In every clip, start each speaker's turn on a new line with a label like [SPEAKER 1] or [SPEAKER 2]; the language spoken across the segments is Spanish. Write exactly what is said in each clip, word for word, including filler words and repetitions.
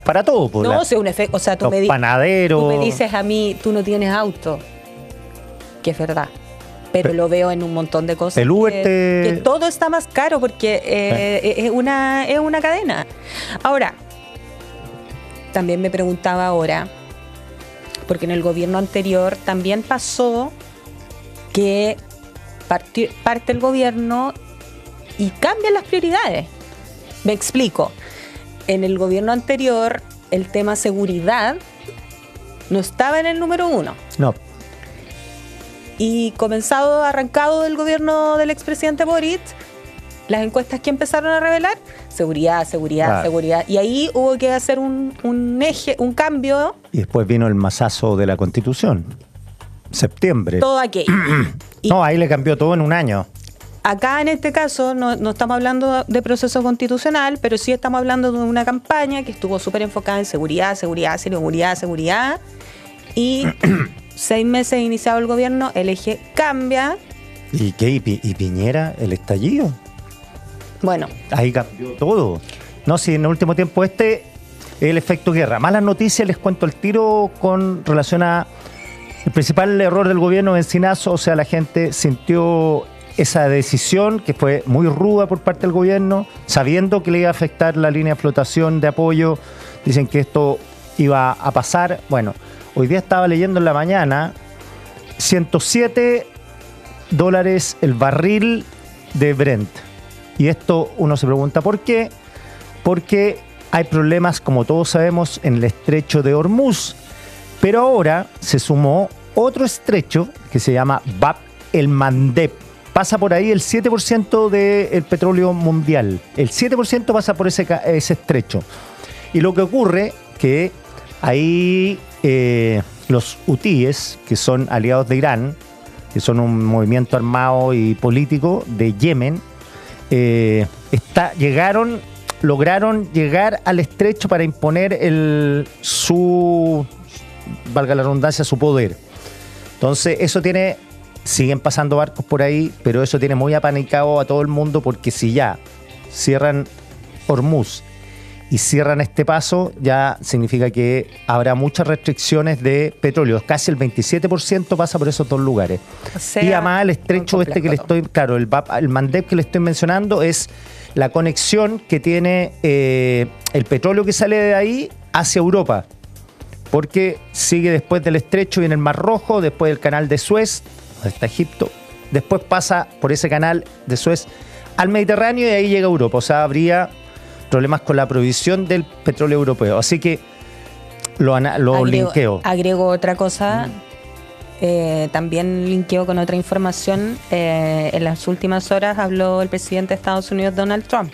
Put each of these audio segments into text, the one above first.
[SPEAKER 1] para todo. Por
[SPEAKER 2] no,
[SPEAKER 1] la,
[SPEAKER 2] o sea, un efecto, o sea, tú
[SPEAKER 1] los
[SPEAKER 2] me, di
[SPEAKER 1] panaderos.
[SPEAKER 2] tú me dices a mí, tú no tienes auto, que es verdad. Pero, pero lo veo en un montón de cosas.
[SPEAKER 1] El Uber
[SPEAKER 2] que,
[SPEAKER 1] te...
[SPEAKER 2] que todo está más caro porque eh, sí. es, una, es una cadena. Ahora, también me preguntaba ahora, porque en el gobierno anterior también pasó que parte, parte el gobierno y cambian las prioridades. Me explico. En el gobierno anterior, el tema seguridad no estaba en el número uno.
[SPEAKER 1] No.
[SPEAKER 2] Y comenzado, arrancado del gobierno del expresidente Boric, las encuestas que empezaron a revelar, seguridad, seguridad, ah. seguridad. Y ahí hubo que hacer un, un eje, un cambio.
[SPEAKER 1] Y después vino el mazazo de la Constitución. Septiembre.
[SPEAKER 2] Todo aquello.
[SPEAKER 1] No, ahí le cambió todo en un año.
[SPEAKER 2] Acá en este caso no, no estamos hablando de proceso constitucional, pero sí estamos hablando de una campaña que estuvo súper enfocada en seguridad, seguridad, seguridad, seguridad. Y seis meses iniciado el gobierno, el eje cambia.
[SPEAKER 1] ¿Y qué? ¿Y, Pi y Piñera? ¿El estallido?
[SPEAKER 2] Bueno.
[SPEAKER 1] Ahí cambió todo. No, si en el último tiempo este es el efecto guerra. Malas noticias, les cuento el tiro con relación a el principal error del gobierno de Encinazo. O sea, la gente sintió esa decisión que fue muy ruda por parte del gobierno, sabiendo que le iba a afectar la línea de flotación de apoyo. Dicen que esto iba a pasar. Bueno, hoy día estaba leyendo en la mañana, ciento siete dólares el barril de Brent. Y esto uno se pregunta ¿por qué? Porque hay problemas, como todos sabemos, en el estrecho de Hormuz. Pero ahora se sumó otro estrecho que se llama Bab el-Mandeb. Pasa por ahí el siete por ciento del petróleo mundial. El siete por ciento pasa por ese, ese estrecho. Y lo que ocurre que ahí eh, los hutíes, que son aliados de Irán, que son un movimiento armado y político de Yemen, eh, está, llegaron, lograron llegar al estrecho para imponer el, su, valga la redundancia, su poder. Entonces eso tiene... Siguen pasando barcos por ahí, pero eso tiene muy apanicado a todo el mundo, porque si ya cierran Hormuz y cierran este paso, ya significa que habrá muchas restricciones de petróleo. Casi el veintisiete por ciento pasa por esos dos lugares. O sea, y además el estrecho este que le estoy, claro, el, el Mandeb que le estoy mencionando es la conexión que tiene eh, el petróleo que sale de ahí hacia Europa. Porque sigue después del estrecho y en el Mar Rojo, después del canal de Suez, donde está Egipto, después pasa por ese canal de Suez al Mediterráneo y ahí llega a Europa. O sea, habría problemas con la provisión del petróleo europeo. Así que lo, lo agrego, linkeo.
[SPEAKER 2] Agrego otra cosa, mm. eh, también linkeo con otra información. Eh, en las últimas horas habló el presidente de Estados Unidos, Donald Trump.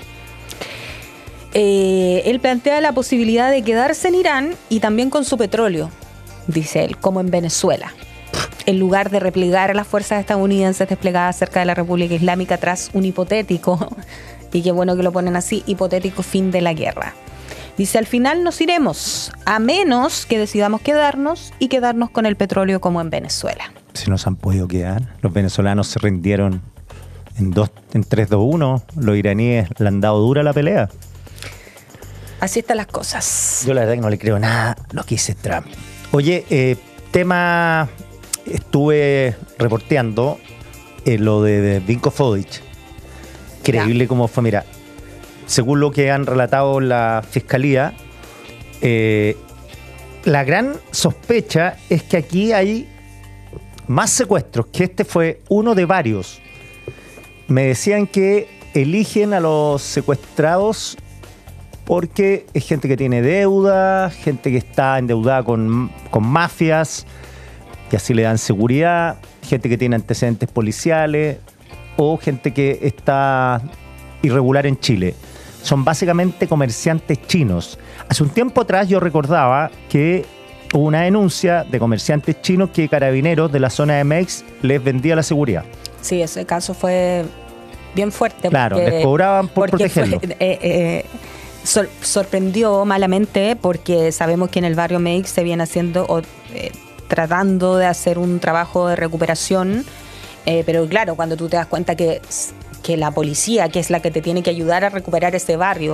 [SPEAKER 2] Eh, él plantea la posibilidad de quedarse en Irán y también con su petróleo, dice él, como en Venezuela, en lugar de replegar a las fuerzas estadounidenses desplegadas cerca de la República Islámica tras un hipotético, y qué bueno que lo ponen así, hipotético fin de la guerra. Dice, al final nos iremos, a menos que decidamos quedarnos y quedarnos con el petróleo como en Venezuela.
[SPEAKER 1] Si nos han podido quedar, los venezolanos se rindieron en, dos, en tres dos uno, los iraníes le han dado dura la pelea.
[SPEAKER 2] Así están las cosas.
[SPEAKER 1] Yo la verdad que no le creo nada lo que dice Trump. Oye, eh, tema... Estuve reporteando eh, lo de, de Vinko Fodic. Increíble ya. Cómo fue. Mira, según lo que han relatado la fiscalía, eh, la gran sospecha es que aquí hay más secuestros, que este fue uno de varios. Me decían que eligen a los secuestrados porque es gente que tiene deuda, gente que está endeudada con, con mafias, que así le dan seguridad, gente que tiene antecedentes policiales o gente que está irregular en Chile. Son básicamente comerciantes chinos. Hace un tiempo atrás yo recordaba que hubo una denuncia de comerciantes chinos que Carabineros de la zona de Mex les vendía la seguridad.
[SPEAKER 2] Sí, ese caso fue bien fuerte.
[SPEAKER 1] Claro,
[SPEAKER 2] porque,
[SPEAKER 1] les cobraban por protegerlo.
[SPEAKER 2] Fue, eh, eh, sor, sorprendió malamente porque sabemos que en el barrio Mex se viene haciendo... O, eh, tratando de hacer un trabajo de recuperación, eh, pero claro, cuando tú te das cuenta que, que la policía, que es la que te tiene que ayudar a recuperar ese barrio,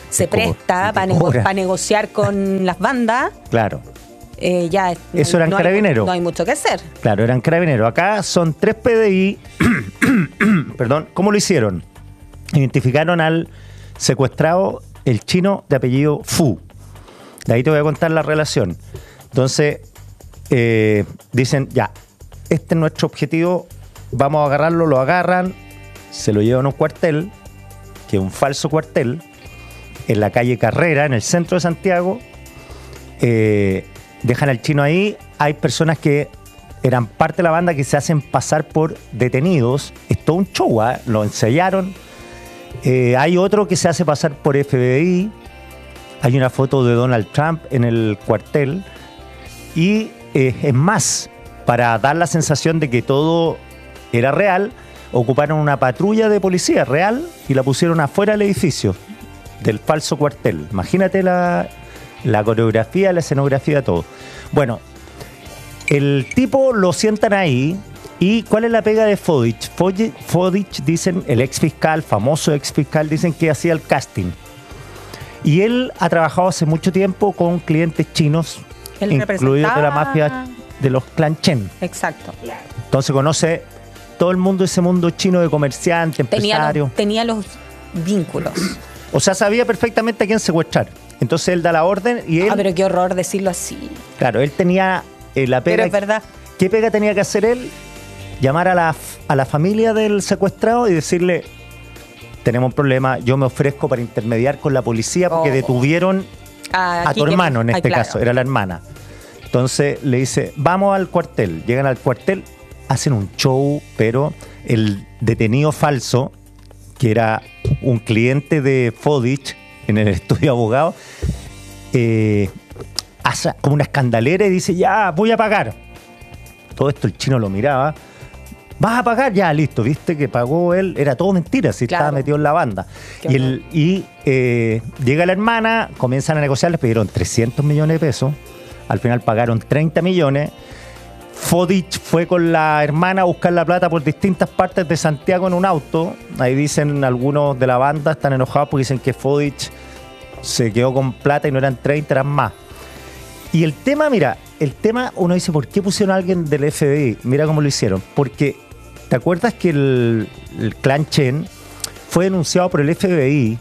[SPEAKER 2] se
[SPEAKER 1] Es como-
[SPEAKER 2] presta
[SPEAKER 1] y te
[SPEAKER 2] para nego
[SPEAKER 1] cobra.
[SPEAKER 2] pa negociar con las bandas,
[SPEAKER 1] Claro,
[SPEAKER 2] eh, ya no
[SPEAKER 1] Eso
[SPEAKER 2] hay-
[SPEAKER 1] eran
[SPEAKER 2] no hay-
[SPEAKER 1] carabineros.
[SPEAKER 2] no hay mucho que hacer.
[SPEAKER 1] claro, eran carabineros. Acá son tres P D I. Perdón, ¿cómo lo hicieron? Identificaron al secuestrado, el chino de apellido Fu. De ahí te voy a contar la relación. Entonces, eh, dicen, ya, este es nuestro objetivo, vamos a agarrarlo, lo agarran, se lo llevan a un cuartel, que es un falso cuartel, en la calle Carrera, en el centro de Santiago. Eh, dejan al chino ahí. Hay personas que eran parte de la banda que se hacen pasar por detenidos. Es todo un show, ¿eh? Lo ensayaron. Eh, hay otro que se hace pasar por F B I. Hay una foto de Donald Trump en el cuartel. Y eh, es más, para dar la sensación de que todo era real, ocuparon una patrulla de policía real y la pusieron afuera del edificio del falso cuartel. Imagínate la, la coreografía, la escenografía, todo. Bueno, el tipo lo sientan ahí. ¿Y cuál es la pega de Fodich? Fodich, Fodich dicen, el ex fiscal, famoso ex fiscal, dicen que hacía el casting. Y él ha trabajado hace mucho tiempo con clientes chinos,
[SPEAKER 2] Él
[SPEAKER 1] incluidos de la
[SPEAKER 2] representaba-
[SPEAKER 1] mafia de los clan Chen.
[SPEAKER 2] Exacto.
[SPEAKER 1] Entonces conoce todo el mundo, ese mundo chino de comerciantes,
[SPEAKER 2] Tenía
[SPEAKER 1] empresarios.
[SPEAKER 2] los, tenía los vínculos.
[SPEAKER 1] O sea, sabía perfectamente a quién secuestrar. Entonces él da la orden y él,
[SPEAKER 2] Ah, pero qué horror decirlo así.
[SPEAKER 1] claro, él tenía eh, la pega.
[SPEAKER 2] Pero es verdad.
[SPEAKER 1] ¿Qué pega tenía que hacer él? Llamar a la, a la familia del secuestrado y decirle, tenemos un problema, yo me ofrezco para intermediar con la policía porque
[SPEAKER 2] Oh.
[SPEAKER 1] detuvieron
[SPEAKER 2] Ah,
[SPEAKER 1] a
[SPEAKER 2] aquí
[SPEAKER 1] tu
[SPEAKER 2] que-
[SPEAKER 1] hermano, en
[SPEAKER 2] ay,
[SPEAKER 1] este
[SPEAKER 2] claro.
[SPEAKER 1] caso, era la hermana. Entonces le dice, vamos al cuartel. Llegan al cuartel, hacen un show, pero el detenido falso, que era un cliente de Fodich en el estudio de abogado, eh, hace como una escandalera y dice, ya, voy a pagar. Todo esto el chino lo miraba. ¿Vas a pagar? Ya, listo. Viste que pagó él. Era todo mentira, si
[SPEAKER 2] Claro.
[SPEAKER 1] estaba metido en la banda.
[SPEAKER 2] Qué
[SPEAKER 1] Y, el, y eh, llega la hermana, comienzan a negociar, les pidieron trescientos millones de pesos. Al final pagaron treinta millones. Fodich fue con la hermana a buscar la plata por distintas partes de Santiago en un auto. Ahí dicen algunos de la banda, están enojados porque dicen que Fodich se quedó con plata y no eran treinta, eran más. Y el tema, mira, el tema, uno dice, ¿por qué pusieron a alguien del F B I? Mira cómo lo hicieron. Porque, ¿te acuerdas que el, el clan Chen fue denunciado por el F B I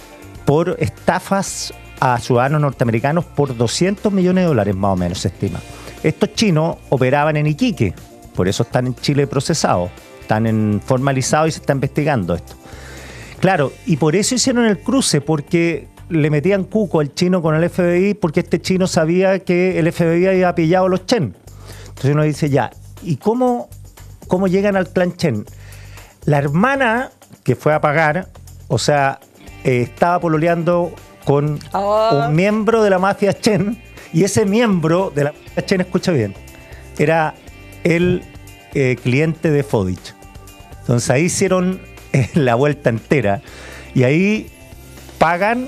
[SPEAKER 1] por estafas a ciudadanos norteamericanos por doscientos millones de dólares más o menos, se estima? Estos chinos operaban en Iquique, por eso están en Chile procesados, están en formalizados y se está investigando esto. Claro, y por eso hicieron el cruce, porque le metían cuco al chino con el F B I, porque este chino sabía que el F B I había pillado a los Chen. Entonces uno dice, ya, ¿y cómo, cómo llegan al clan Chen? La hermana que fue a pagar, o sea, eh, estaba pololeando con
[SPEAKER 2] Oh.
[SPEAKER 1] un miembro de la mafia Chen, y ese miembro de la mafia Chen, escucha bien, era el eh, cliente de Fodich. Entonces ahí hicieron eh, la vuelta entera, y ahí pagan.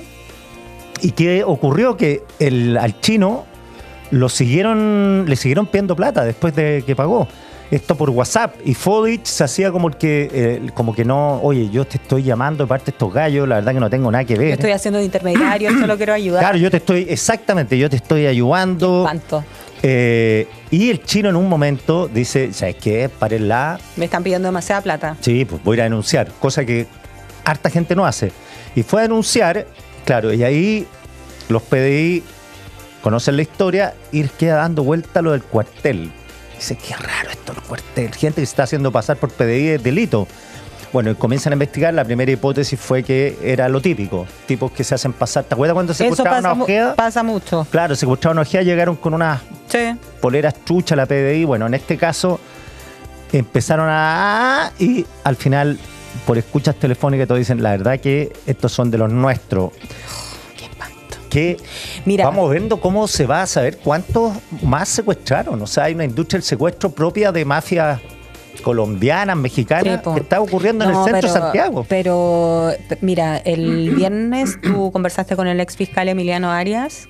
[SPEAKER 1] ¿Y qué ocurrió? Que el, al chino lo siguieron, le siguieron pidiendo plata después de que pagó. Esto por WhatsApp. Y Fodich se hacía como el que, eh, como que no, oye, yo te estoy llamando de parte de estos gallos, la verdad que no tengo nada que ver.
[SPEAKER 2] Yo estoy haciendo de intermediario, solo quiero ayudar.
[SPEAKER 1] Claro, yo te estoy, exactamente, yo te estoy ayudando.
[SPEAKER 2] Espanto.
[SPEAKER 1] Eh, y el chino en un momento dice, ¿sabes qué? Párenla.
[SPEAKER 2] Me están pidiendo demasiada plata.
[SPEAKER 1] Sí, pues voy a ir a denunciar, cosa que harta gente no hace. Y fue a denunciar, claro, y ahí los P D I conocen la historia y les queda dando vuelta lo del cuartel. Dice, qué raro esto del cuartel. Gente que se está haciendo pasar por P D I es delito. Bueno, y comienzan a investigar. La primera hipótesis fue que era lo típico. Tipos que se hacen pasar. ¿Te acuerdas cuando se
[SPEAKER 2] Eso
[SPEAKER 1] secuestraron
[SPEAKER 2] pasa,
[SPEAKER 1] a
[SPEAKER 2] mu-
[SPEAKER 1] Ojeda?
[SPEAKER 2] pasa mucho.
[SPEAKER 1] Claro, secuestraron a Ojeda, llegaron con unas
[SPEAKER 2] Sí.
[SPEAKER 1] poleras truchas a la P D I. Bueno, en este caso empezaron a... y al final, por escuchas telefónicas, todos dicen, la verdad que estos son de los nuestros.
[SPEAKER 2] Qué espanto.
[SPEAKER 1] Que
[SPEAKER 2] Mira.
[SPEAKER 1] vamos viendo cómo se va a saber cuántos más secuestraron. O sea, hay una industria del secuestro propia de mafias colombianas, mexicanas,
[SPEAKER 2] Sí, po.
[SPEAKER 1] que está ocurriendo en
[SPEAKER 2] No,
[SPEAKER 1] el centro
[SPEAKER 2] pero-
[SPEAKER 1] de Santiago.
[SPEAKER 2] Pero, p- mira, el viernes tú conversaste con el ex fiscal Emiliano Arias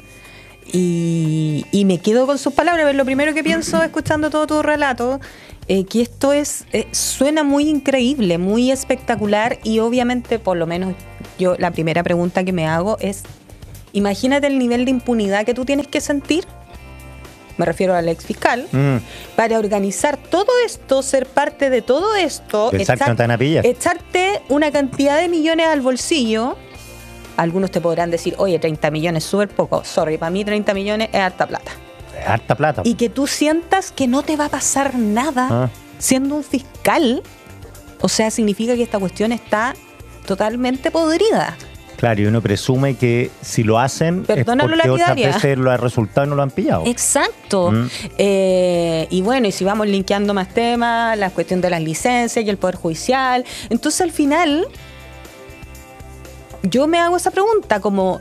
[SPEAKER 2] y, y me quedo con sus palabras. Es lo primero que pienso escuchando todo tu relato, eh, que esto es eh, suena muy increíble, muy espectacular y obviamente, por lo menos yo la primera pregunta que me hago es, imagínate el nivel de impunidad que tú tienes que sentir, me refiero al ex fiscal, mm. para organizar todo esto, ser parte de todo esto,
[SPEAKER 1] Exacto, echar, no te
[SPEAKER 2] echarte una cantidad de millones al bolsillo. Algunos te podrán decir, oye, treinta millones es súper poco. Sorry, para mí treinta millones es harta plata.
[SPEAKER 1] Es harta plata.
[SPEAKER 2] Y que tú sientas que no te va a pasar nada ah. siendo un fiscal, o sea, significa que esta cuestión está totalmente podrida.
[SPEAKER 1] Claro, y uno presume que si lo hacen
[SPEAKER 2] Perdona
[SPEAKER 1] es porque
[SPEAKER 2] lo
[SPEAKER 1] otras veces los resultados no lo han pillado.
[SPEAKER 2] Exacto. Mm. Eh, y bueno, y si vamos linkeando más temas, la cuestión de las licencias y el Poder Judicial. Entonces, al final, yo me hago esa pregunta como,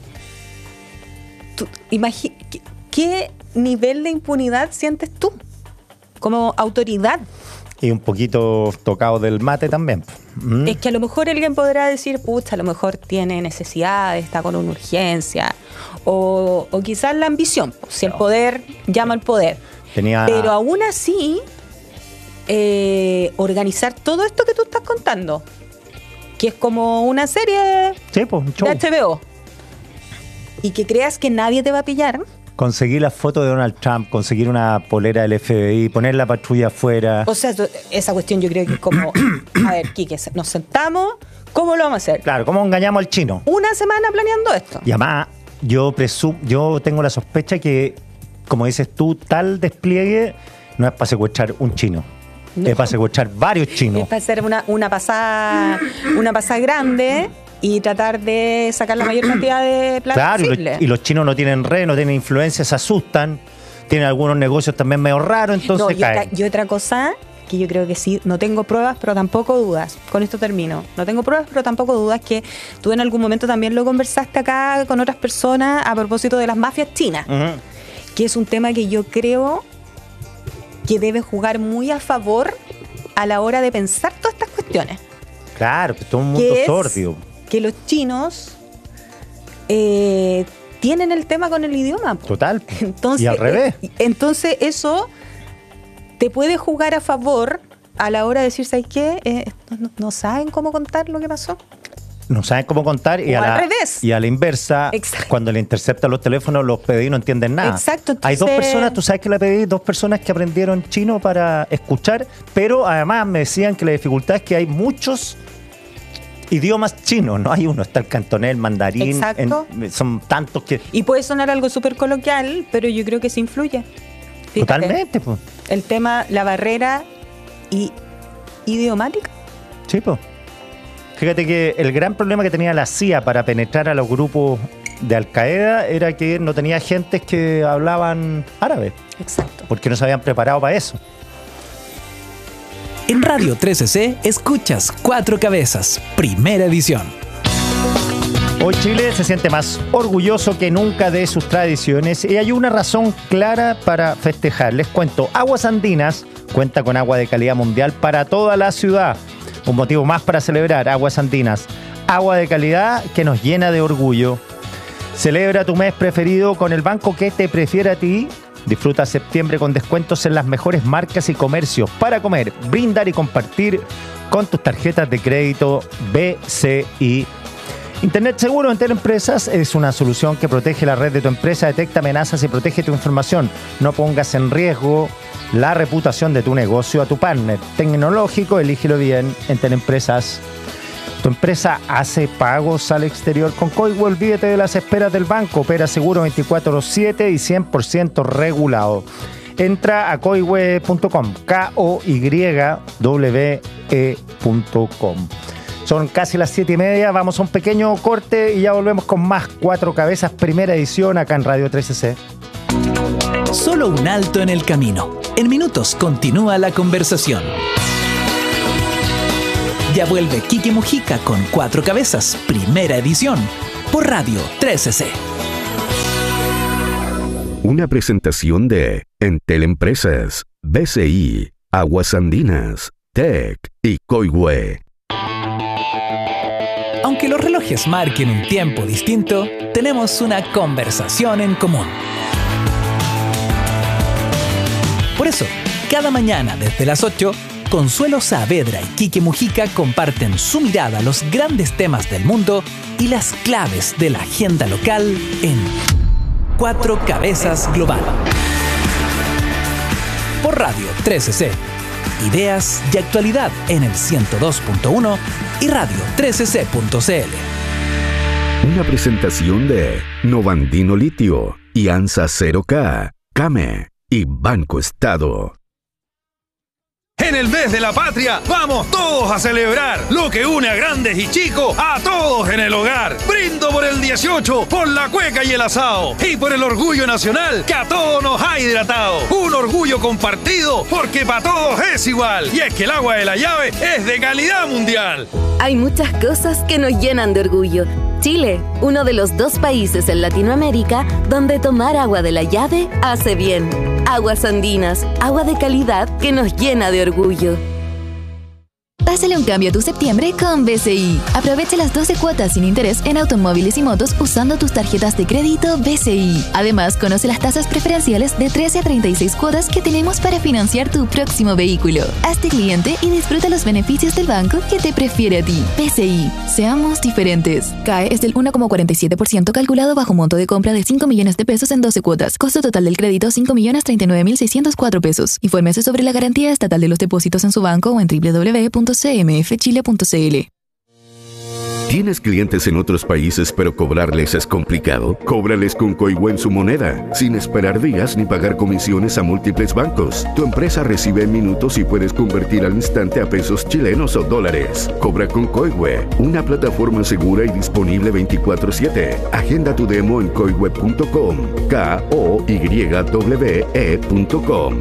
[SPEAKER 2] tú, imagi- ¿qué, ¿qué nivel de impunidad sientes tú como autoridad?
[SPEAKER 1] Y un poquito tocado del mate también. Mm.
[SPEAKER 2] Es que a lo mejor alguien podrá decir, pucha, a lo mejor tiene necesidades, está con una urgencia, o, o quizás la ambición, si el poder llama al poder.
[SPEAKER 1] Tenía...
[SPEAKER 2] Pero aún así, eh, organizar todo esto que tú estás contando, que es como una serie
[SPEAKER 1] sí, pues, un show.
[SPEAKER 2] de H B O, y que creas que nadie te va a pillar.
[SPEAKER 1] Conseguir la foto de Donald Trump, conseguir una polera del F B I, poner la patrulla afuera.
[SPEAKER 2] O sea, esa cuestión yo creo que es como, a ver, Quique, nos sentamos, ¿cómo lo vamos a hacer?
[SPEAKER 1] Claro, ¿cómo engañamos al chino?
[SPEAKER 2] Una semana planeando esto.
[SPEAKER 1] Y además, yo presumo, yo tengo la sospecha que, como dices tú, tal despliegue no es para secuestrar un chino. No. Es para secuestrar varios chinos.
[SPEAKER 2] Es para hacer una, una pasada, una pasada grande y tratar de sacar la mayor cantidad de plata
[SPEAKER 1] claro,
[SPEAKER 2] posible.
[SPEAKER 1] Y los, y los chinos no tienen red, no tienen influencia, se asustan, tienen algunos negocios también medio raros, entonces
[SPEAKER 2] no, y
[SPEAKER 1] caen.
[SPEAKER 2] Otra, y otra cosa que yo creo que sí, no tengo pruebas, pero tampoco dudas. Con esto termino. No tengo pruebas, pero tampoco dudas que tú en algún momento también lo conversaste acá con otras personas a propósito de las mafias chinas, uh-huh. que es un tema que yo creo que debe jugar muy a favor a la hora de pensar todas estas cuestiones.
[SPEAKER 1] Claro, que es todo un mundo sórdido.
[SPEAKER 2] Que los chinos eh, tienen el tema con el idioma.
[SPEAKER 1] Total.
[SPEAKER 2] Entonces,
[SPEAKER 1] y al revés.
[SPEAKER 2] Eh, entonces eso te puede jugar a favor a la hora de decir, ¿sabes qué? Eh, no, no saben cómo contar lo que pasó.
[SPEAKER 1] No saben cómo contar y,
[SPEAKER 2] o
[SPEAKER 1] a
[SPEAKER 2] al
[SPEAKER 1] la,
[SPEAKER 2] revés.
[SPEAKER 1] y a la inversa,
[SPEAKER 2] Exacto.
[SPEAKER 1] Cuando le interceptan los teléfonos, los P D I no entienden nada.
[SPEAKER 2] Exacto. Entonces...
[SPEAKER 1] Hay dos personas, tú sabes que la P D I, dos personas que aprendieron chino para escuchar, pero además me decían que la dificultad es que hay muchos idiomas chinos, no hay uno, está el cantonés, el mandarín,
[SPEAKER 2] Exacto.
[SPEAKER 1] En, son tantos que...
[SPEAKER 2] Y puede sonar algo súper coloquial, pero yo creo que se influye. Fíjate,
[SPEAKER 1] totalmente, pues.
[SPEAKER 2] El tema, la barrera y idiomática.
[SPEAKER 1] Sí, pues. Fíjate que el gran problema que tenía la C I A para penetrar a los grupos de Al Qaeda era que no tenía agentes que hablaban árabe.
[SPEAKER 2] Exacto.
[SPEAKER 1] Porque no se habían preparado para eso.
[SPEAKER 3] En Radio trece C escuchas Cuatro Cabezas, primera edición.
[SPEAKER 1] Hoy Chile se siente más orgulloso que nunca de sus tradiciones y hay una razón clara para festejar. Les cuento, Aguas Andinas cuenta con agua de calidad mundial para toda la ciudad. Un motivo más para celebrar Aguas Andinas. Agua de calidad que nos llena de orgullo. Celebra tu mes preferido con el banco que te prefiere a ti. Disfruta septiembre con descuentos en las mejores marcas y comercios para comer, brindar y compartir con tus tarjetas de crédito B C I. Internet seguro en Teleempresas es una solución que protege la red de tu empresa, detecta amenazas y protege tu información. No pongas en riesgo la reputación de tu negocio a tu partner tecnológico, elígelo bien en Teleempresas. Tu empresa hace pagos al exterior con Coihue, olvídate de las esperas del banco, opera seguro veinticuatro siete y cien por ciento regulado. Entra a coihue punto com, K O Y W E punto com. Son casi las siete y media, vamos a un pequeño corte y ya volvemos con más Cuatro Cabezas, primera edición acá en Radio trece C.
[SPEAKER 3] Solo un alto en el camino. En minutos continúa la conversación. Ya vuelve Quique Mujica con Cuatro Cabezas, primera edición, por Radio trece C.
[SPEAKER 4] Una presentación de Entel Empresas, B C I, Aguas Andinas, T E C y Coihue.
[SPEAKER 3] Aunque los relojes marquen un tiempo distinto, tenemos una conversación en común. Por eso, cada mañana desde las ocho, Consuelo Saavedra y Quique Mujica comparten su mirada a los grandes temas del mundo y las claves de la agenda local en Cuatro Cabezas Global. Por Radio trece C. Ideas y actualidad en el ciento dos punto uno y radio trece c punto c l.
[SPEAKER 4] Una presentación de Novandino Litio, IANSA cero K, CAME y Banco Estado.
[SPEAKER 5] En el mes de la patria, vamos todos a celebrar lo que une a grandes y chicos, a todos en el hogar. Brindo por el dieciocho, por la cueca y el asado, y por el orgullo nacional que a todos nos ha hidratado. Un orgullo compartido, porque para todos es igual. Y es que el agua de la llave es de calidad mundial.
[SPEAKER 6] Hay muchas cosas que nos llenan de orgullo. Chile, uno de los dos países en Latinoamérica donde tomar agua de la llave hace bien. Aguas Andinas, agua de calidad que nos llena de orgullo.
[SPEAKER 7] Pásale un cambio a tu septiembre con B C I. Aprovecha las doce cuotas sin interés en automóviles y motos usando tus tarjetas de crédito B C I. Además, conoce las tasas preferenciales de trece a treinta y seis cuotas que tenemos para financiar tu próximo vehículo. Hazte cliente y disfruta los beneficios del banco que te prefiere a ti. B C I. Seamos diferentes. C A E es del uno coma cuarenta y siete por ciento calculado bajo monto de compra de cinco millones de pesos en doce cuotas. Costo total del crédito cinco millones treinta y nueve mil seiscientos cuatro pesos. Infórmese sobre la garantía estatal de los depósitos en su banco o en doble u doble u doble u punto c m f chile punto c l.
[SPEAKER 4] ¿Tienes clientes en otros países pero cobrarles es complicado? Cóbrales con Coihue en su moneda, sin esperar días ni pagar comisiones a múltiples bancos. Tu empresa recibe en minutos y puedes convertir al instante a pesos chilenos o dólares. Cobra con Coihue, una plataforma segura y disponible veinticuatro siete. Agenda tu demo en coihue punto com, K O Y W E punto com.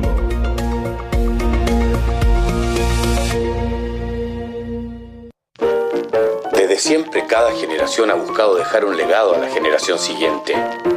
[SPEAKER 8] Desde siempre, cada generación ha buscado dejar un legado a la generación siguiente.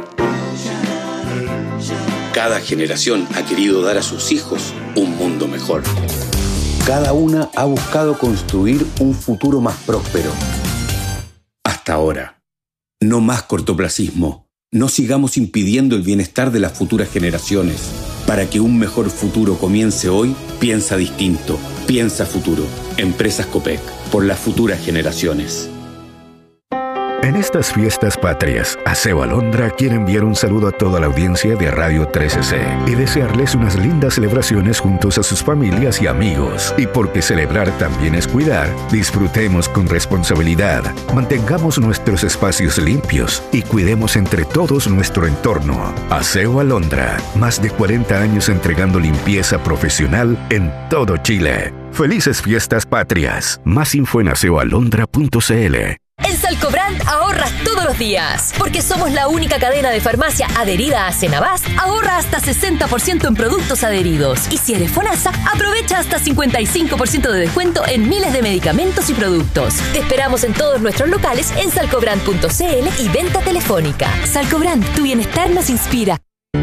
[SPEAKER 8] Cada generación ha querido dar a sus hijos un mundo mejor. Cada una ha buscado construir un futuro más próspero. Hasta ahora. No más cortoplacismo. No sigamos impidiendo el bienestar de las futuras generaciones. Para que un mejor futuro comience hoy, piensa distinto. Piensa futuro. Empresas Copec. Por las futuras generaciones.
[SPEAKER 4] En estas fiestas patrias, Aseo Alondra quiere enviar un saludo a toda la audiencia de Radio trece C y desearles unas lindas celebraciones juntos a sus familias y amigos. Y porque celebrar también es cuidar, disfrutemos con responsabilidad, mantengamos nuestros espacios limpios y cuidemos entre todos nuestro entorno. Aseo Alondra, más de cuarenta años entregando limpieza profesional en todo Chile. ¡Felices fiestas patrias! Más info en aseo alondra punto c l.
[SPEAKER 9] En Salcobrand ahorras todos los días. Porque somos la única cadena de farmacia adherida a Senabast, ahorra hasta sesenta por ciento en productos adheridos. Y si eres FONASA, aprovecha hasta cincuenta y cinco por ciento de descuento en miles de medicamentos y productos. Te esperamos en todos nuestros locales en salcobrand punto c l y venta telefónica. Salcobrand, tu bienestar nos inspira.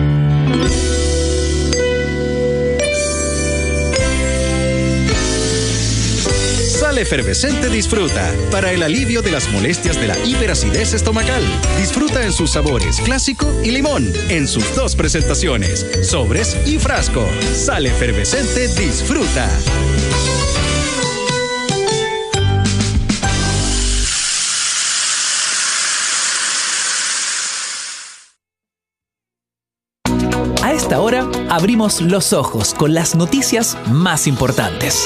[SPEAKER 10] Sal Efervescente Disfruta, para el alivio de las molestias de la hiperacidez estomacal. Disfruta en sus sabores clásico y limón, en sus dos presentaciones, sobres y frasco. Sal Efervescente Disfruta.
[SPEAKER 3] A esta hora abrimos los ojos con las noticias más importantes.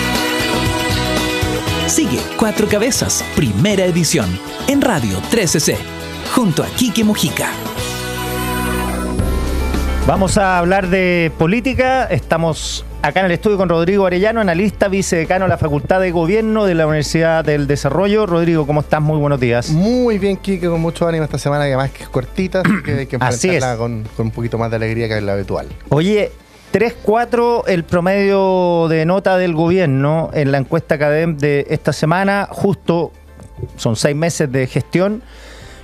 [SPEAKER 3] Sigue Cuatro Cabezas, primera edición, en Radio trece C, junto a Quique Mujica.
[SPEAKER 1] Vamos a hablar de política. Estamos acá en el estudio con Rodrigo Arellano, analista, vicedecano de la Facultad de Gobierno de la Universidad del Desarrollo. Rodrigo, ¿cómo estás? Muy buenos días.
[SPEAKER 11] Muy bien, Quique, con mucho ánimo esta semana, que además que es cortita, así que hay que enfrentarla con, con un poquito más de alegría que la habitual.
[SPEAKER 1] Oye, tres cuatro el promedio de nota del gobierno en la encuesta Academ de esta semana. Justo son seis meses de gestión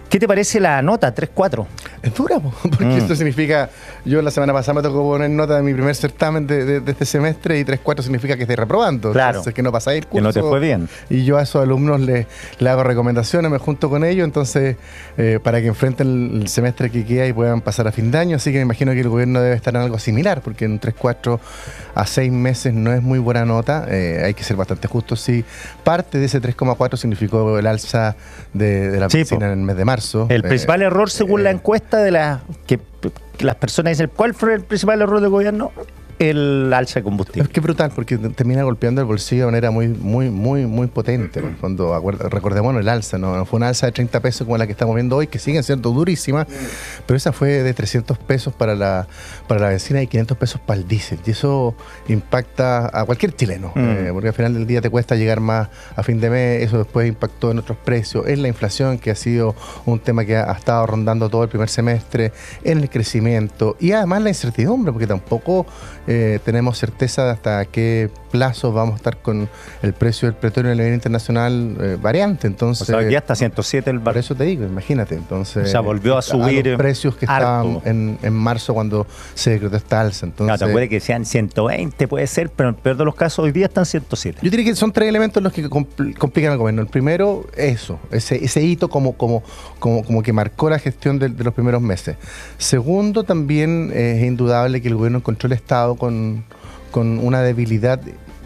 [SPEAKER 1] ¿Qué te parece la nota tres cuatro?
[SPEAKER 11] Es dura, porque mm. esto significa, yo la semana pasada me tocó poner nota de mi primer certamen de, de, de este semestre y tres cuatro significa que estoy reprobando.
[SPEAKER 1] Claro.
[SPEAKER 11] Entonces, que no pasáis el curso.
[SPEAKER 1] Que no te fue bien.
[SPEAKER 11] Y yo a esos alumnos les, les hago recomendaciones, me junto con ellos, entonces, eh, para que enfrenten el semestre que queda y puedan pasar a fin de año. Así que me imagino que el gobierno debe estar en algo similar, porque en tres cuatro a seis meses no es muy buena nota. Eh, hay que ser bastante justos. Sí, parte de ese tres coma cuatro significó el alza de, de la
[SPEAKER 1] sí,
[SPEAKER 11] benzina en el mes de marzo.
[SPEAKER 1] El principal eh, error, según eh, la encuesta de la que, que las personas dicen, ¿cuál fue el principal error del gobierno? El alza de combustible.
[SPEAKER 11] Es que es brutal, porque termina golpeando el bolsillo de manera muy, muy, muy, muy potente. Cuando recordemos el alza, ¿no? No fue una alza de treinta pesos como la que estamos viendo hoy, que siguen siendo durísimas, pero esa fue de trescientos pesos para la, para la benzina y quinientos pesos para el diésel. Y eso impacta a cualquier chileno, mm. eh, porque al final del día te cuesta llegar más a fin de mes. Eso después impactó en otros precios, en la inflación, que ha sido un tema que ha, ha estado rondando todo el primer semestre, en el crecimiento y además la incertidumbre, porque tampoco Eh, tenemos certeza de hasta qué plazo vamos a estar con el precio del petróleo a nivel internacional eh, variante. Entonces,
[SPEAKER 1] o sea, ya está ciento siete el barril.
[SPEAKER 11] Por eso te digo, imagínate. Entonces,
[SPEAKER 1] o sea, volvió a subir
[SPEAKER 11] a los precios que harto. estaban en, en marzo cuando se decretó esta alza. Entonces,
[SPEAKER 1] no, te puede que sean ciento veinte, puede ser, pero en el peor de los casos hoy día están ciento siete.
[SPEAKER 11] Yo diría que son tres elementos los que compl- complican al gobierno. El primero, eso, ese, ese hito como, como, como, como que marcó la gestión de, de los primeros meses. Segundo, también eh, es indudable que el gobierno encontró el Estado con, con una debilidad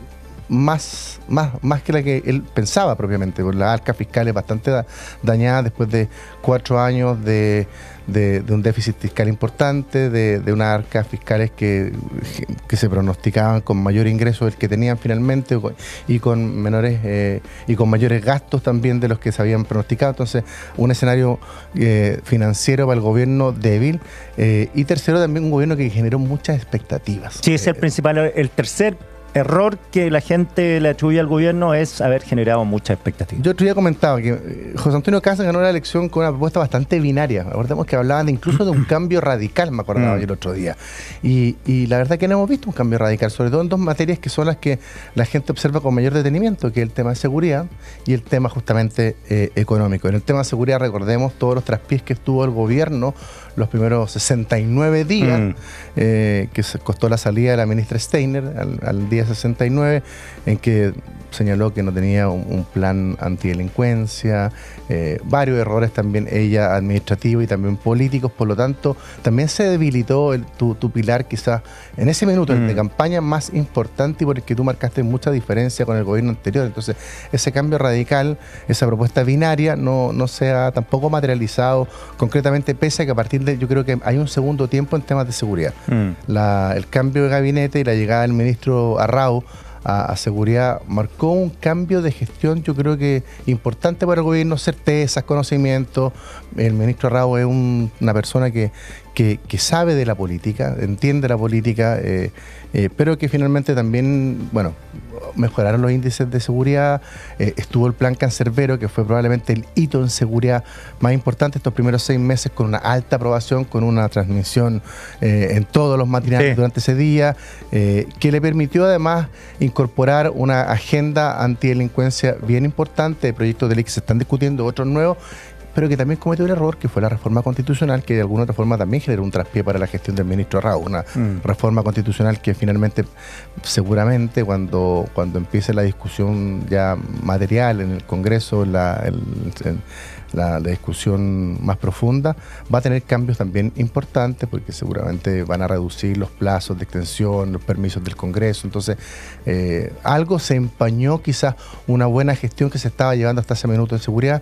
[SPEAKER 11] más, más, más que la que él pensaba propiamente, por las arcas fiscales bastante da, dañadas después de cuatro años de, de, de un déficit fiscal importante, de, de unas arcas fiscales que, que se pronosticaban con mayor ingreso del que tenían finalmente y con menores eh, y con mayores gastos también de los que se habían pronosticado. Entonces, un escenario eh, financiero para el gobierno débil. Eh, y tercero, también un gobierno que generó muchas expectativas.
[SPEAKER 1] Sí, ese es el principal, el tercer error que la gente le atribuye al gobierno es haber generado muchas expectativas.
[SPEAKER 11] Yo otro día comentaba que eh, José Antonio Caz ganó la elección con una propuesta bastante binaria. Recordemos que hablaban de incluso de un cambio radical, me acordaba mm. yo el otro día. Y, y la verdad que no hemos visto un cambio radical, sobre todo en dos materias que son las que la gente observa con mayor detenimiento, que es el tema de seguridad y el tema justamente eh, económico. En el tema de seguridad recordemos todos los traspiés que estuvo el gobierno los primeros sesenta y nueve días, mm. eh, que se costó la salida de la ministra Steiner al, al día sesenta y nueve, en que señaló que no tenía un, un plan antidelincuencia, eh, varios errores también ella administrativos y también políticos. Por lo tanto, también se debilitó el, tu, tu pilar quizás en ese minuto mm. de campaña más importante y por el que tú marcaste mucha diferencia con el gobierno anterior. Entonces, ese cambio radical, esa propuesta binaria no, no se ha tampoco materializado concretamente, pese a que a partir de, yo creo que hay un segundo tiempo en temas de seguridad. Mm. La, el cambio de gabinete y la llegada del ministro Arrau A, a seguridad marcó un cambio de gestión, yo creo que importante para el gobierno, certezas, conocimientos. El ministro Arrau es un, una persona que, que, que sabe de la política, entiende la política, eh, eh, pero que finalmente también, bueno, mejoraron los índices de seguridad. Eh, estuvo el plan Cancerbero, que fue probablemente el hito en seguridad más importante estos primeros seis meses, con una alta aprobación, con una transmisión eh, en todos los matinales sí. durante ese día, eh, que le permitió además incorporar una agenda antidelincuencia bien importante, proyectos de ley que se están discutiendo, otros nuevos, pero que también cometió el error, que fue la reforma constitucional, que de alguna otra forma también generó un traspié para la gestión del ministro Arrau, una mm. reforma constitucional que finalmente, seguramente, cuando, cuando empiece la discusión ya material en el Congreso, la, el, el, la, la discusión más profunda, va a tener cambios también importantes, porque seguramente van a reducir los plazos de extensión, los permisos del Congreso. Entonces, eh, algo se empañó, quizás una buena gestión que se estaba llevando hasta ese minuto en seguridad,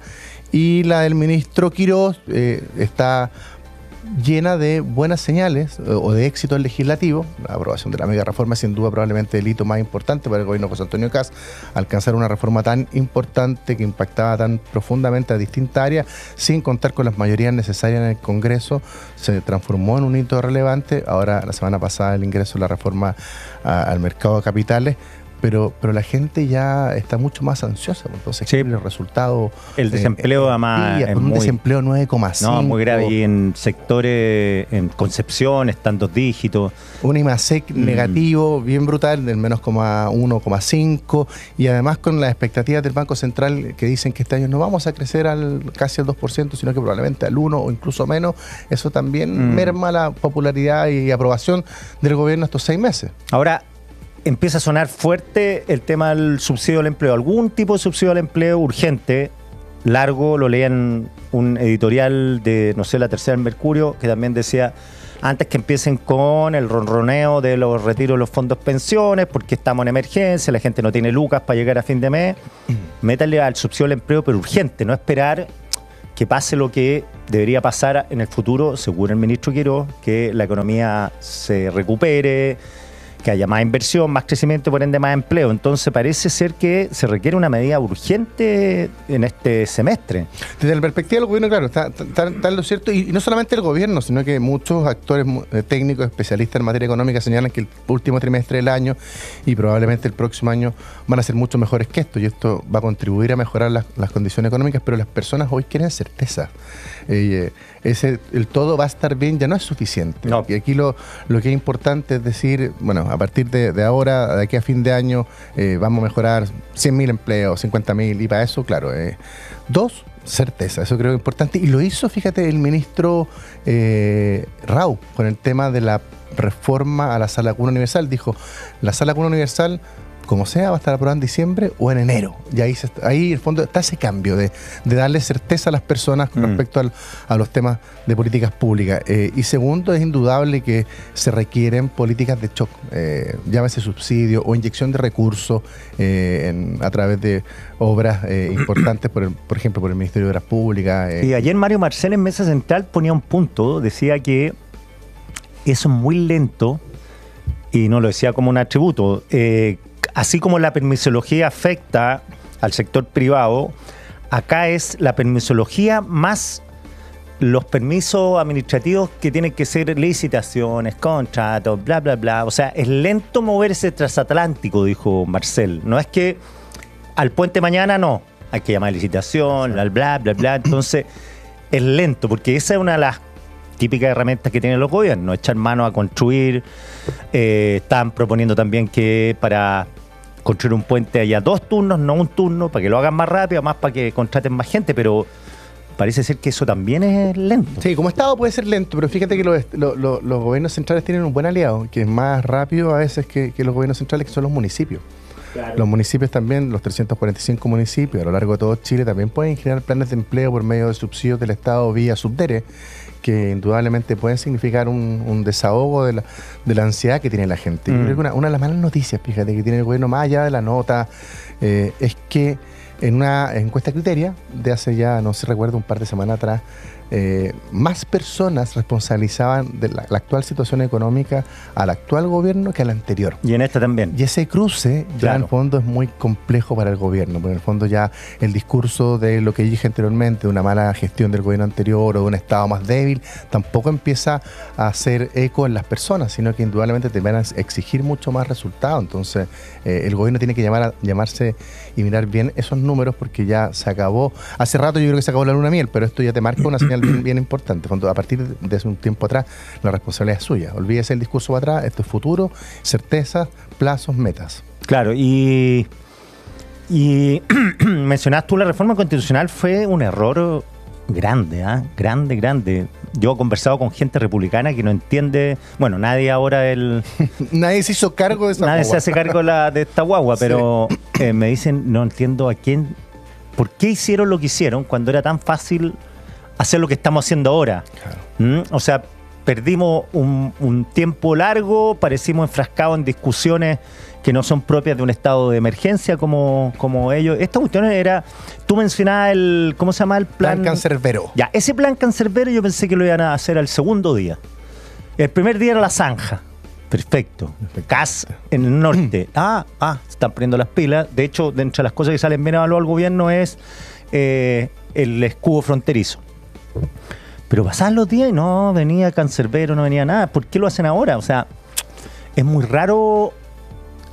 [SPEAKER 11] y la del ministro Quirós eh, está llena de buenas señales o de éxitos legislativos. La aprobación de la mega reforma es sin duda probablemente el hito más importante para el gobierno de José Antonio Caz. Alcanzar una reforma tan importante que impactaba tan profundamente a distintas áreas, sin contar con las mayorías necesarias en el Congreso, se transformó en un hito relevante. Ahora, la semana pasada, el ingreso de la reforma a, al mercado de capitales pero, pero la gente ya está mucho más ansiosa, entonces
[SPEAKER 1] Sí.
[SPEAKER 11] el resultado...
[SPEAKER 1] El desempleo,
[SPEAKER 11] eh,
[SPEAKER 1] además,
[SPEAKER 11] sí,
[SPEAKER 1] es
[SPEAKER 11] un
[SPEAKER 1] muy-
[SPEAKER 11] desempleo nueve coma cinco.
[SPEAKER 1] No, muy grave. Y en sectores, en Concepción, están dos dígitos.
[SPEAKER 11] Un IMASEC
[SPEAKER 1] Mm.
[SPEAKER 11] negativo, bien brutal, del menos uno coma cinco, y además con las expectativas del Banco Central que dicen que este año no vamos a crecer al casi al dos por ciento, sino que probablemente al uno o incluso menos. Eso también
[SPEAKER 1] Mm.
[SPEAKER 11] merma la popularidad y aprobación del gobierno estos seis meses.
[SPEAKER 1] Ahora empieza a sonar fuerte el tema del subsidio al empleo. Algún tipo de subsidio al empleo urgente, largo, lo leía en un editorial de, no sé, La Tercera del Mercurio, que también decía, antes que empiecen con el ronroneo de los retiros de los fondos pensiones, porque estamos en emergencia, la gente no tiene lucas para llegar a fin de mes, métanle al subsidio al empleo, pero urgente, no esperar que pase lo que debería pasar en el futuro, según el ministro Quiroz, que la economía se recupere, que haya más inversión, más crecimiento, por ende más empleo. Entonces parece ser que se requiere una medida urgente en este semestre.
[SPEAKER 11] Desde la perspectiva del gobierno, claro, está, está, está en lo cierto, y, y no solamente el gobierno, sino que muchos actores mu- eh, técnicos, especialistas en materia económica señalan que el último trimestre del año y probablemente el próximo año van a ser mucho mejores que esto, y esto va a contribuir a mejorar las, las condiciones económicas, pero las personas hoy quieren certeza. Eh, ese, el todo va a estar bien ya no es suficiente.
[SPEAKER 1] No.
[SPEAKER 11] Y aquí lo, lo que es importante es decir, bueno, a partir de, de ahora, de aquí a fin de año, eh, vamos a mejorar cien mil empleos, cincuenta mil, y para eso, claro, eh, dos, certeza, eso creo que es importante. Y lo hizo, fíjate, el ministro eh, Rau, con el tema de la reforma a la sala cuna universal. Dijo, la sala cuna universal, como sea, va a estar aprobada en diciembre o en enero. Y ahí, se, ahí en el fondo está ese cambio de, de darle certeza a las personas con
[SPEAKER 1] Mm.
[SPEAKER 11] respecto al, a los temas de políticas públicas. Eh, y segundo, es indudable que se requieren políticas de shock, eh, llámese subsidio o inyección de recursos eh, en- a través de obras eh, importantes, por, el- por ejemplo, por el Ministerio de Obras Públicas. eh.
[SPEAKER 1] Y ayer Mario Marcel en Mesa Central ponía un punto, decía que eso es muy lento, y no lo decía como un atributo. Eh, así como la permisología afecta al sector privado, acá es la permisología más los permisos administrativos que tienen que ser licitaciones, contratos, bla, bla, bla. O sea, es lento moverse transatlántico, dijo Marcel. No es que al puente mañana no, hay que llamar a licitación, bla, bla, bla, bla. Entonces, es lento, porque esa es una de las típicas herramientas que tienen los gobiernos, echar mano a construir. Eh, están proponiendo también que para construir un puente haya dos turnos, no un turno, para que lo hagan más rápido, más para que contraten más gente, pero parece ser que eso también es lento.
[SPEAKER 11] Sí, como Estado puede ser lento, pero fíjate que los, lo- lo- los gobiernos centrales tienen un buen aliado, que es más rápido a veces que, que los gobiernos centrales, que son los municipios.
[SPEAKER 1] Claro.
[SPEAKER 11] Los municipios también, los trescientos cuarenta y cinco municipios a lo largo de todo Chile, también pueden generar planes de empleo por medio de subsidios del Estado vía Subdere, que indudablemente pueden significar un, un desahogo de la, de la ansiedad que tiene la gente.
[SPEAKER 1] Mm.
[SPEAKER 11] Yo creo que una, una de las malas noticias, fíjate, que tiene el gobierno, más allá de la nota, eh, es que en una encuesta Criteria de hace ya, no sé, recuerdo, un par de semanas atrás, eh, más personas responsabilizaban de la, la actual situación económica al actual gobierno que al anterior.
[SPEAKER 1] Y en esta también.
[SPEAKER 11] Y ese cruce ya
[SPEAKER 1] Claro.
[SPEAKER 11] en el fondo es muy complejo para el gobierno, porque en el fondo ya el discurso de lo que dije anteriormente, de una mala gestión del gobierno anterior o de un Estado más débil, tampoco empieza a hacer eco en las personas, sino que indudablemente te van a exigir mucho más resultados. Entonces eh, el gobierno tiene que llamar a, llamarse y mirar bien esos números, porque ya se acabó. Hace rato yo creo que se acabó la luna de miel, pero esto ya te marca una señal bien, bien importante. Cuando a partir de hace un tiempo atrás, la responsabilidad es suya. Olvídese el discurso para atrás, esto es futuro, certezas, plazos, metas.
[SPEAKER 1] Claro, y, y mencionaste tú la reforma constitucional, fue un error grande, ¿ah? grande, grande. Yo he conversado con gente republicana que no entiende, bueno, nadie ahora el...
[SPEAKER 11] Nadie se hizo cargo de esa
[SPEAKER 1] Nadie
[SPEAKER 11] guagua.
[SPEAKER 1] se hace cargo de, la, de esta guagua, pero eh, me dicen, no entiendo a quién, por qué hicieron lo que hicieron cuando era tan fácil hacer lo que estamos haciendo ahora.
[SPEAKER 11] Claro.
[SPEAKER 1] ¿Mm? O sea, perdimos un, un tiempo largo, parecimos enfrascados en discusiones que no son propias de un estado de emergencia como, como ellos. Esta cuestión era, tú mencionabas el, ¿cómo se llama el plan?
[SPEAKER 11] Plan Cancerbero.
[SPEAKER 1] Ya, ese plan Cancerbero yo pensé que lo iban a hacer al segundo día. El primer día era la zanja. Perfecto. Cas en el norte. Ah, ah, se están poniendo las pilas. De hecho, de entre las cosas que salen bien evaluadas al gobierno es eh, el escudo fronterizo. Pero pasaban los días y no venía Cancerbero, no venía nada. ¿Por qué lo hacen ahora? O sea, es muy raro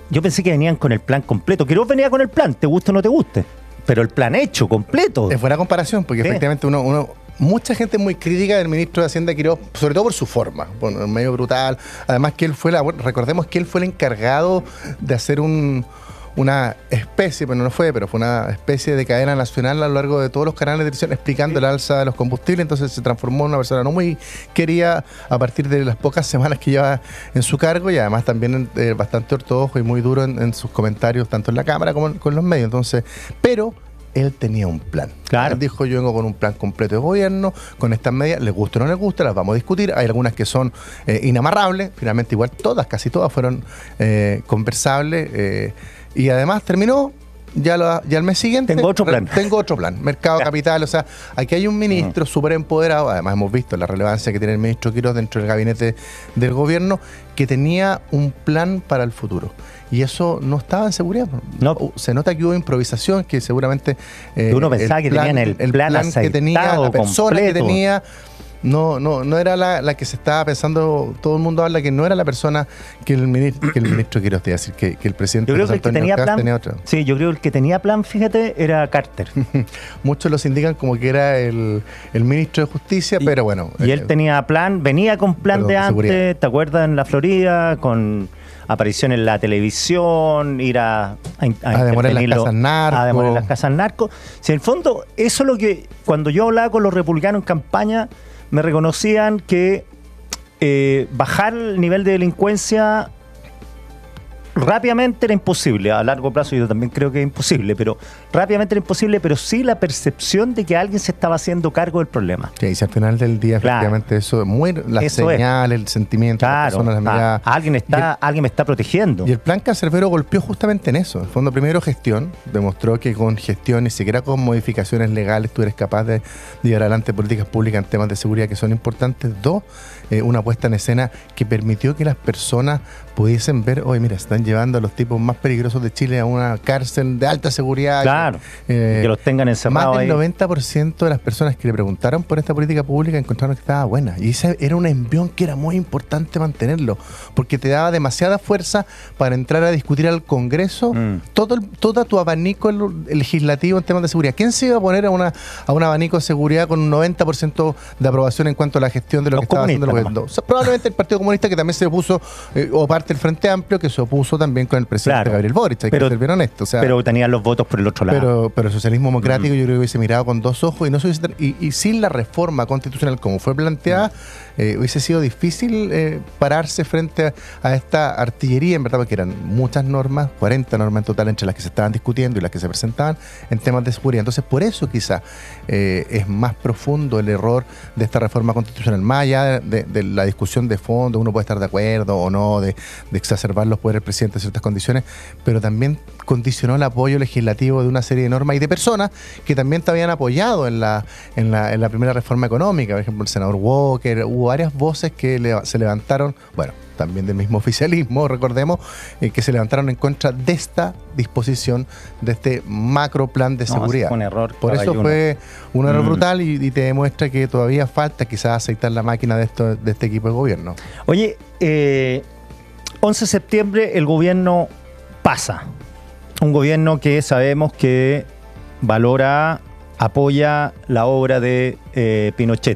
[SPEAKER 1] yo pensé que venían con el plan completo. Quiroz venía con el plan, te guste o no te guste, pero el plan hecho, completo.
[SPEAKER 11] Es buena comparación, porque sí. efectivamente uno, uno, mucha gente es muy crítica del ministro de Hacienda Quiroz, sobre todo por su forma, bueno, medio brutal. Además que él fue, la, recordemos que él fue el encargado de hacer un... una especie, bueno, no fue, pero fue una especie de cadena nacional a lo largo de todos los canales de televisión explicando el alza de los combustibles. Entonces se transformó en una persona no muy querida a partir de las pocas semanas que lleva en su cargo, y además también eh, bastante ortodoxo y muy duro en, en sus comentarios, tanto en la Cámara como en, con los medios. Entonces, pero él tenía un plan.
[SPEAKER 1] Claro.
[SPEAKER 11] Él dijo, yo vengo con un plan completo de gobierno, con estas medidas, les gusta o no les gusta, las vamos a discutir. Hay algunas que son eh, inamarrables, finalmente igual todas, casi todas fueron eh, conversables. Eh, Y además terminó, ya, lo, ya el mes siguiente...
[SPEAKER 1] Tengo otro plan.
[SPEAKER 11] Tengo otro plan, mercado capital. O sea, aquí hay un ministro súper empoderado, además hemos visto la relevancia que tiene el ministro Quiroz dentro del gabinete del gobierno, que tenía un plan para el futuro. Y eso no estaba en seguridad.
[SPEAKER 1] No.
[SPEAKER 11] Se nota que hubo improvisación, que seguramente...
[SPEAKER 1] Eh, uno pensaba que tenían el, el plan, plan
[SPEAKER 11] que tenía, la persona
[SPEAKER 1] completo.
[SPEAKER 11] que tenía... No, no, no era la, la que se estaba pensando, todo el mundo habla que no era la persona que el ministro, que el ministro quiere usted decir, que, que el presidente
[SPEAKER 1] yo creo que el que tenía plan,
[SPEAKER 11] tenía otra.
[SPEAKER 1] Sí, yo creo que el que tenía plan, fíjate, era Carter.
[SPEAKER 11] Muchos los indican como que era el, el ministro de Justicia,
[SPEAKER 1] y,
[SPEAKER 11] pero bueno.
[SPEAKER 1] Y
[SPEAKER 11] eh,
[SPEAKER 1] él tenía plan, venía con plan perdón, de antes, seguridad. ¿Te acuerdas? En la Florida, con aparición en la televisión, ir a, a, a,
[SPEAKER 11] a demorar las casas narcos.
[SPEAKER 1] A demorar las casas narcos. Si en el fondo, eso es lo que, cuando yo hablaba con los republicanos en campaña, me reconocían que eh, bajar el nivel de delincuencia rápidamente era imposible. A largo plazo yo también creo que es imposible, pero rápidamente era imposible, pero sí la percepción de que alguien se estaba haciendo cargo del problema.
[SPEAKER 11] Sí, y si al final del día, claro, efectivamente, eso es muy la eso señal, es. el sentimiento,
[SPEAKER 1] claro,
[SPEAKER 11] las personas, la mirada.
[SPEAKER 1] Ah, alguien está, el, alguien me está protegiendo.
[SPEAKER 11] Y el plan Cancerbero golpeó justamente en eso. En el fondo, primero gestión, demostró que con gestión, ni siquiera con modificaciones legales, tú eres capaz de llevar adelante políticas públicas en temas de seguridad que son importantes. Dos, eh, una puesta en escena que permitió que las personas pudiesen ver, oye, mira, están llevando a los tipos más peligrosos de Chile a una cárcel de alta seguridad.
[SPEAKER 1] Claro, eh, que los tengan encerrados.
[SPEAKER 11] Más del
[SPEAKER 1] ahí.
[SPEAKER 11] noventa por ciento de las personas que le preguntaron por esta política pública encontraron que estaba buena. Y ese era un envión que era muy importante mantenerlo, porque te daba demasiada fuerza para entrar a discutir al Congreso mm. todo, el, todo tu abanico legislativo en temas de seguridad. ¿Quién se iba a poner a, una, a un abanico de seguridad con un noventa por ciento de aprobación en cuanto a la gestión de lo los que estaba haciendo el gobierno? O sea, probablemente el Partido Comunista, que también se opuso, eh, o parte del Frente Amplio, que se opuso también con el presidente claro. Gabriel Boric, hay pero, que ser bien honesto. O sea,
[SPEAKER 1] pero tenían los votos por el otro lado.
[SPEAKER 11] Pero, pero el socialismo democrático mm. yo creo que hubiese mirado con dos ojos y no se hubiese, y, y sin la reforma constitucional como fue planteada, mm. eh, hubiese sido difícil eh, pararse frente a, a esta artillería, en verdad, porque eran muchas normas, cuarenta normas en total entre las que se estaban discutiendo y las que se presentaban en temas de seguridad. Entonces, por eso quizá eh, es más profundo el error de esta reforma constitucional, más allá de, de la discusión de fondo, uno puede estar de acuerdo o no, de, de exacerbar los poderes del presidente en ciertas condiciones, pero también condicionó el apoyo legislativo de una serie de normas y de personas que también te habían apoyado en la, en la, en la primera reforma económica. Por ejemplo, el senador Walker, hubo varias voces que le, se levantaron, bueno, también del mismo oficialismo, recordemos, eh, que se levantaron en contra de esta disposición, de este macro plan de seguridad.
[SPEAKER 1] No, fue un error.
[SPEAKER 11] Por eso fue un error mm. brutal y, y te demuestra que todavía falta quizás aceitar la máquina de, esto, de este equipo de gobierno.
[SPEAKER 1] Oye, eh, once de septiembre el gobierno pasa. Un gobierno que sabemos que valora, apoya la obra de eh, Pinochet.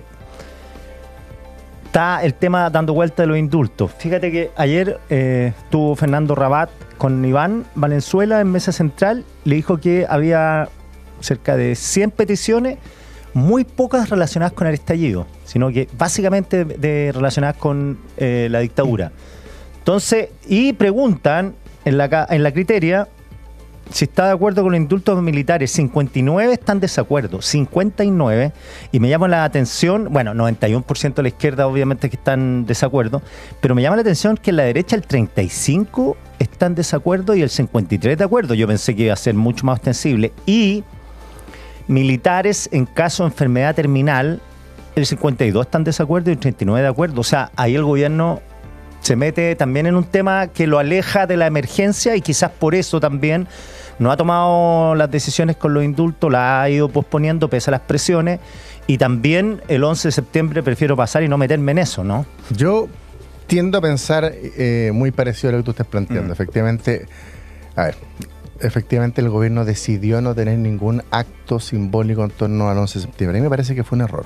[SPEAKER 1] Está el tema dando vuelta de los indultos. Fíjate que ayer eh, estuvo Fernando Rabat con Iván Valenzuela en Mesa Central. Le dijo que había cerca de cien peticiones, muy pocas relacionadas con el estallido, sino que básicamente de, de relacionadas con eh, la dictadura. Entonces, y preguntan en la, en la criteria si está de acuerdo con los indultos militares. cincuenta y nueve están de desacuerdo, cincuenta y nueve, y me llama la atención, bueno, noventa y uno por ciento de la izquierda obviamente que están en desacuerdo, pero me llama la atención que en la derecha el treinta y cinco están en desacuerdo y el cincuenta y tres de acuerdo. Yo pensé que iba a ser mucho más ostensible. Y militares en caso de enfermedad terminal, el cincuenta y dos están en desacuerdo y el treinta y nueve de acuerdo. O sea, ahí el gobierno se mete también en un tema que lo aleja de la emergencia y quizás por eso también no ha tomado las decisiones con los indultos, la ha ido posponiendo pese a las presiones, y también el once de septiembre prefiero pasar y no meterme en eso, ¿no?
[SPEAKER 11] Yo Tiendo a pensar eh, muy parecido a lo que tú estás planteando. Mm. Efectivamente, a ver, efectivamente el gobierno decidió no tener ningún acto simbólico en torno al once de septiembre. A mí me parece que fue un error.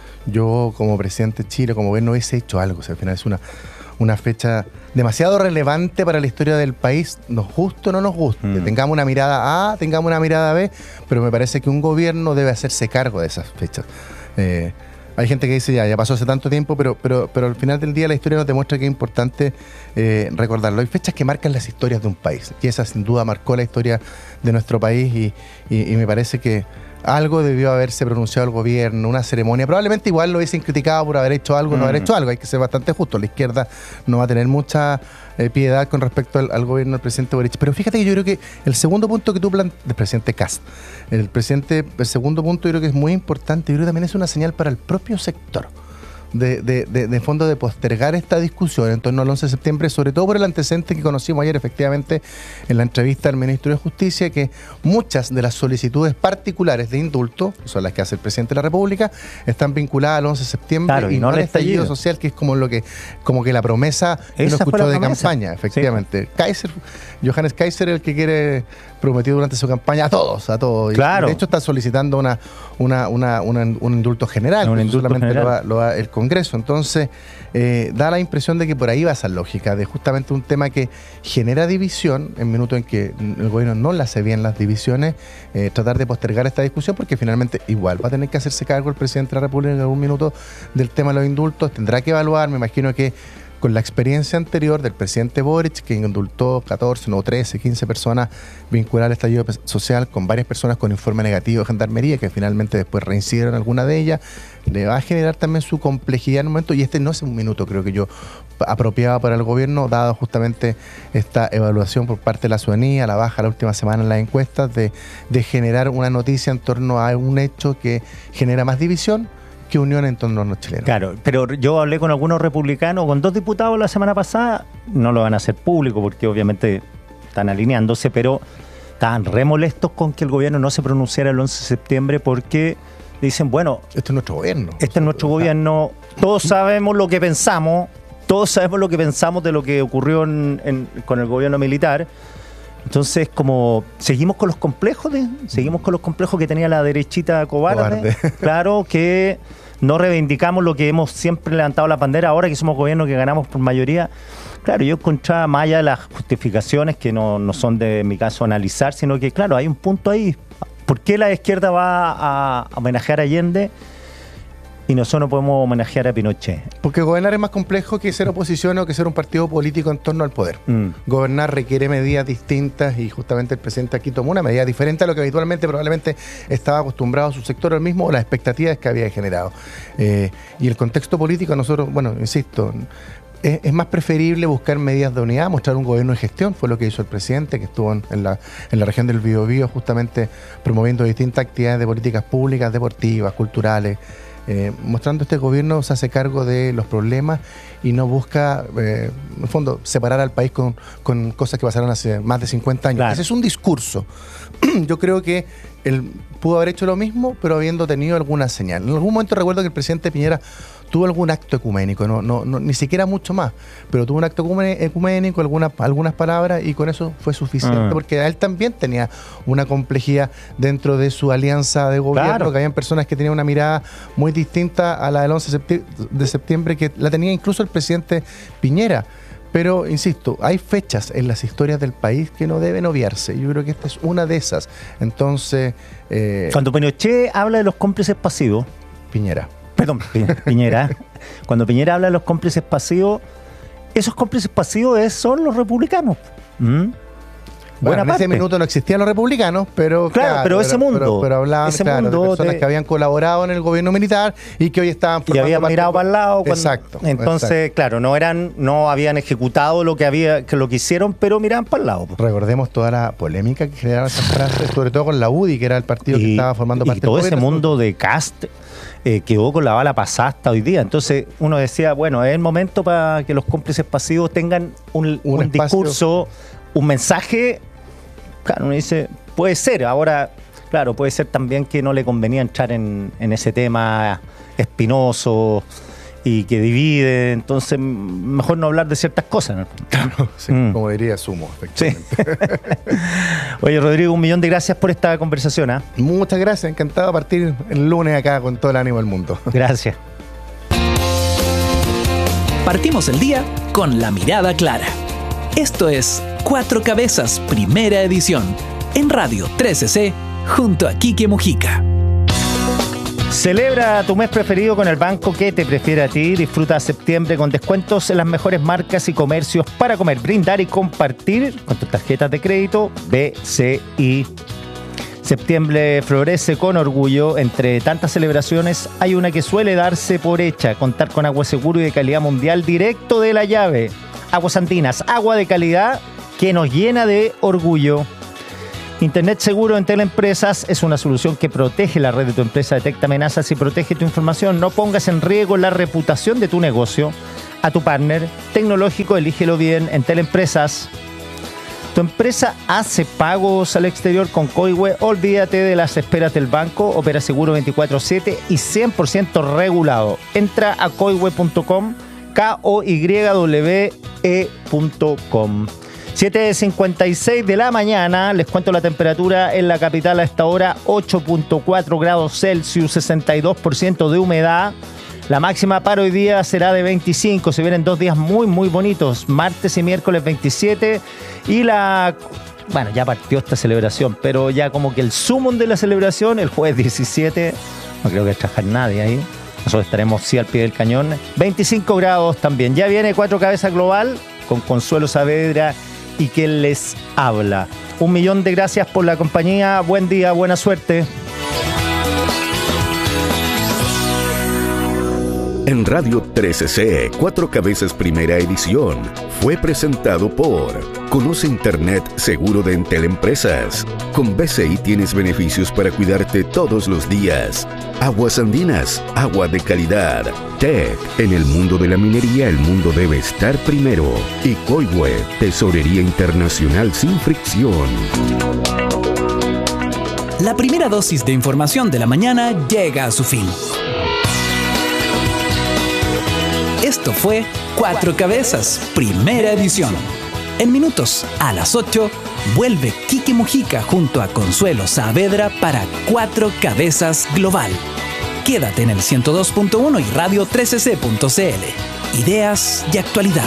[SPEAKER 11] Yo, como presidente de Chile, como gobierno, hubiese hecho algo. O sea, al final es una, una fecha demasiado relevante para la historia del país, nos guste o no nos guste. Mm. Tengamos una mirada A, tengamos una mirada B, pero me parece que un gobierno debe hacerse cargo de esas fechas. Eh, Hay gente que dice, ya, ya pasó hace tanto tiempo, pero, pero, pero al final del día la historia nos demuestra que es importante eh, recordarlo. Hay fechas que marcan las historias de un país, y esa sin duda marcó la historia de nuestro país, y, y, y me parece que algo debió haberse pronunciado el gobierno, una ceremonia. Probablemente igual lo hubiesen criticado por haber hecho algo o no haber hecho algo. Hay que ser bastante justo. La izquierda no va a tener mucha eh, piedad con respecto al, al gobierno del presidente Boric. Pero fíjate que yo creo que el segundo punto que tú planteas, del presidente Kast, el presidente, el segundo punto yo creo que es muy importante. Yo creo que también es una señal para el propio sector. De, de, de, de fondo de postergar esta discusión en torno al once de septiembre, sobre todo por el antecedente que conocimos ayer efectivamente en la entrevista al ministro de Justicia, que muchas de las solicitudes particulares de indulto, que son las que hace el presidente de la República, están vinculadas al once de septiembre, claro, y, y no al estallido social, que es como lo que como que la promesa que uno escuchó de campaña, efectivamente. Sí. Kaiser, Johannes Kaiser, el que quiere prometido durante su campaña a todos, a todos. Claro. Y de hecho está solicitando una, una, una, una un indulto general, un indulto solamente general. Lo va, lo va el Congreso. Entonces, eh, da la impresión de que por ahí va esa lógica, de justamente un tema que genera división, en minutos en que el gobierno no le hace bien las divisiones, eh, tratar de postergar esta discusión, porque finalmente igual va a tener que hacerse cargo el presidente de la República en algún minuto del tema de los indultos, tendrá que evaluar, me imagino que con la experiencia anterior del presidente Boric, que indultó catorce, no trece, quince personas vinculadas al estallido social, con varias personas con informe negativo de Gendarmería, que finalmente después reincidieron alguna de ellas, le va a generar también su complejidad en un momento, y este no es un minuto, creo que yo, apropiado para el gobierno, dado justamente esta evaluación por parte de la ciudadanía, la baja la última semana en las encuestas, de, de generar una noticia en torno a un hecho que genera más división que unión en torno a los chilenos. Claro, pero yo hablé con algunos republicanos, con dos diputados la semana pasada, no lo van a hacer público porque obviamente están alineándose, pero estaban re molestos con que el gobierno no se pronunciara el once de septiembre porque dicen, bueno, este es nuestro gobierno. Este es nuestro gobierno, todos sabemos lo que pensamos, todos sabemos lo que pensamos de lo que ocurrió en, en, con el gobierno militar. Entonces, como seguimos con los complejos, de, seguimos con los complejos que tenía la derechita cobarde, cobarde. Claro, que no reivindicamos lo que hemos siempre levantado la bandera, ahora que somos gobierno que ganamos por mayoría. Claro, yo encontraba más allá de las justificaciones que no, no son de en mi caso analizar, sino que claro, hay un punto ahí. ¿Por qué la izquierda va a homenajear a Allende y nosotros no podemos homenajear a Pinochet? Porque gobernar es más complejo que ser oposición o que ser un partido político en torno al poder. Mm. Gobernar requiere medidas distintas, y justamente el presidente aquí tomó una medida diferente a lo que habitualmente probablemente estaba acostumbrado a su sector, al mismo, o las expectativas que había generado. Eh, y el contexto político, nosotros, bueno, insisto, es, es más preferible buscar medidas de unidad, mostrar un gobierno de gestión, fue lo que hizo el presidente, que estuvo en, en, la, en la región del Biobío justamente promoviendo distintas actividades de políticas públicas, deportivas, culturales, Eh, mostrando este gobierno se hace cargo de los problemas y no busca, eh, en el fondo, separar al país con, con cosas que pasaron hace más de cincuenta años. Claro. Ese es un discurso. Yo creo que él pudo haber hecho lo mismo, pero habiendo tenido alguna señal. En algún momento recuerdo que el presidente Piñera tuvo algún acto ecuménico, no, no, no, ni siquiera mucho más, pero tuvo un acto ecuménico, algunas, algunas palabras, y con eso fue suficiente, uh-huh. porque él también tenía una complejidad dentro de su alianza de gobierno, claro. que habían personas que tenían una mirada muy distinta a la del once de septiembre, que la tenía incluso el presidente Piñera. Pero, insisto, hay fechas en las historias del país que no deben obviarse. Yo creo que esta es una de esas. Entonces... Eh, Cuando Pinochet habla de los cómplices pasivos... Piñera. Perdón, Piñera. Cuando Piñera habla de los cómplices pasivos, esos cómplices pasivos es, son los republicanos. ¿Mm? Bueno, en parte. Ese minuto no existían los republicanos, pero claro, claro pero ese mundo, pero, pero hablaban ese claro, mundo de personas de... que habían colaborado en el gobierno militar y que hoy estaban y habían mirado para el lado. Cuando... Exacto. Entonces, exacto. claro, no eran, no habían ejecutado lo que había, que lo que hicieron, pero miraban para el lado. Pues. Recordemos toda la polémica que generaron esas frases, sobre todo con la U D I, que era el partido y, que estaba formando parte del gobierno. Y todo ese mundo de Kast eh, quedó con la bala pasada hasta hoy día. Entonces, uno decía, bueno, es el momento para que los cómplices pasivos tengan un, un, un discurso, un mensaje. Claro, uno dice, puede ser, ahora, claro, puede ser también que no le convenía entrar en, en ese tema espinoso
[SPEAKER 1] y que divide, entonces mejor no hablar de ciertas cosas, ¿no?
[SPEAKER 11] Claro, sí, mm. como diría Sumo, efectivamente.
[SPEAKER 1] Sí. Oye, Rodrigo, un millón de gracias por esta conversación. ¿eh?
[SPEAKER 11] Muchas gracias, encantado de partir el lunes acá con todo el ánimo del mundo.
[SPEAKER 1] Gracias.
[SPEAKER 3] Partimos el día con la mirada clara. Esto es Cuatro Cabezas, primera edición, en Radio trece C, junto a Quique Mojica.
[SPEAKER 1] Celebra tu mes preferido con el banco que te prefiere a ti. Disfruta septiembre con descuentos en las mejores marcas y comercios para comer, brindar y compartir con tus tarjetas de crédito B C I. Septiembre florece con orgullo. Entre tantas celebraciones hay una que suele darse por hecha: contar con agua seguro y de calidad mundial directo de la llave. Aguas Andinas, agua de calidad que nos llena de orgullo. Internet seguro en Teleempresas es una solución que protege la red de tu empresa, detecta amenazas y protege tu información. No pongas en riesgo la reputación de tu negocio. A tu partner tecnológico, elígelo bien en Teleempresas. ¿Tu empresa hace pagos al exterior con Coihue? Olvídate de las esperas del banco. Opera seguro veinticuatro siete y cien por ciento regulado. Entra a coihue punto com, K O Y W E punto com. siete cincuenta y seis de la mañana, les cuento la temperatura en la capital a esta hora, ocho punto cuatro grados Celsius, sesenta y dos por ciento de humedad. La máxima para hoy día será de veinticinco, se vienen dos días muy muy bonitos, martes y miércoles veintisiete, y la... Bueno, ya partió esta celebración, pero ya como que el sumum de la celebración, el jueves diecisiete, no creo que trabajar nadie ahí. Nosotros estaremos sí al pie del cañón. veinticinco grados también. Ya viene Cuatro Cabezas Global con Consuelo Saavedra y quien les habla. Un millón de gracias por la compañía. Buen día, buena suerte.
[SPEAKER 4] En Radio trece C, Cuatro Cabezas Primera Edición, fue presentado por Conoce Internet seguro de Entel Empresas. Con B C I tienes beneficios para cuidarte todos los días. Aguas Andinas, agua de calidad. T E C, en el mundo de la minería el mundo debe estar primero. Y Coihue, tesorería internacional sin fricción.
[SPEAKER 3] La primera dosis de información de la mañana llega a su fin. Esto fue Cuatro Cabezas, primera edición. En minutos, a las ocho, vuelve Quique Mojica junto a Consuelo Saavedra para Cuatro Cabezas Global. Quédate en el ciento dos punto uno y radio trece c punto c l. Ideas y actualidad.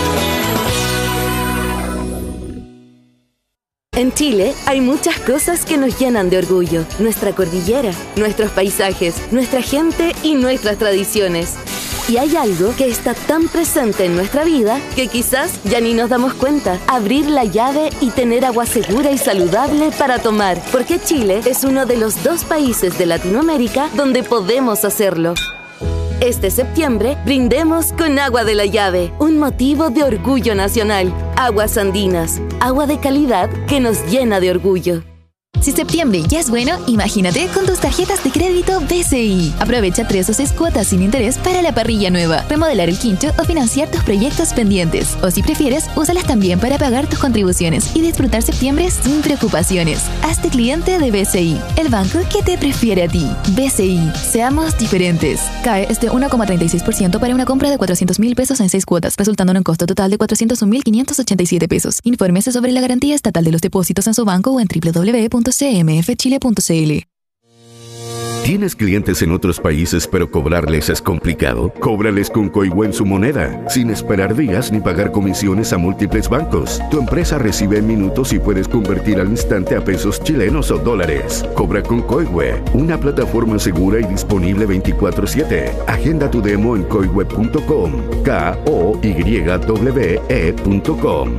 [SPEAKER 6] En Chile hay muchas cosas que nos llenan de orgullo. Nuestra cordillera, nuestros paisajes, nuestra gente y nuestras tradiciones. Y hay algo que está tan presente en nuestra vida que quizás ya ni nos damos cuenta. Abrir la llave y tener agua segura y saludable para tomar. Porque Chile es uno de los dos países de Latinoamérica donde podemos hacerlo. Este septiembre, brindemos con agua de la llave, un motivo de orgullo nacional. Aguas Andinas, agua de calidad que nos llena de orgullo.
[SPEAKER 7] Si septiembre ya es bueno, imagínate con tus tarjetas de crédito B C I. Aprovecha tres o seis cuotas sin interés para la parrilla nueva, remodelar el quincho o financiar tus proyectos pendientes. O si prefieres, úsalas también para pagar tus contribuciones y disfrutar septiembre sin preocupaciones. Hazte cliente de B C I, el banco que te prefiere a ti. B C I, seamos diferentes. C A E es de uno coma treinta y seis por ciento para una compra de cuatrocientos mil pesos en seis cuotas, resultando en un costo total de cuatrocientos un mil quinientos ochenta y siete pesos. Infórmese sobre la garantía estatal de los depósitos en su banco o en doble u doble u doble u punto c m f chile punto c l.
[SPEAKER 4] ¿Tienes clientes en otros países pero cobrarles es complicado? Cóbrales con Coihue en su moneda, sin esperar días ni pagar comisiones a múltiples bancos. Tu empresa recibe en minutos y puedes convertir al instante a pesos chilenos o dólares. Cobra con Coihue, una plataforma segura y disponible veinticuatro siete. Agenda tu demo en coihue punto com, K O Y W E punto com.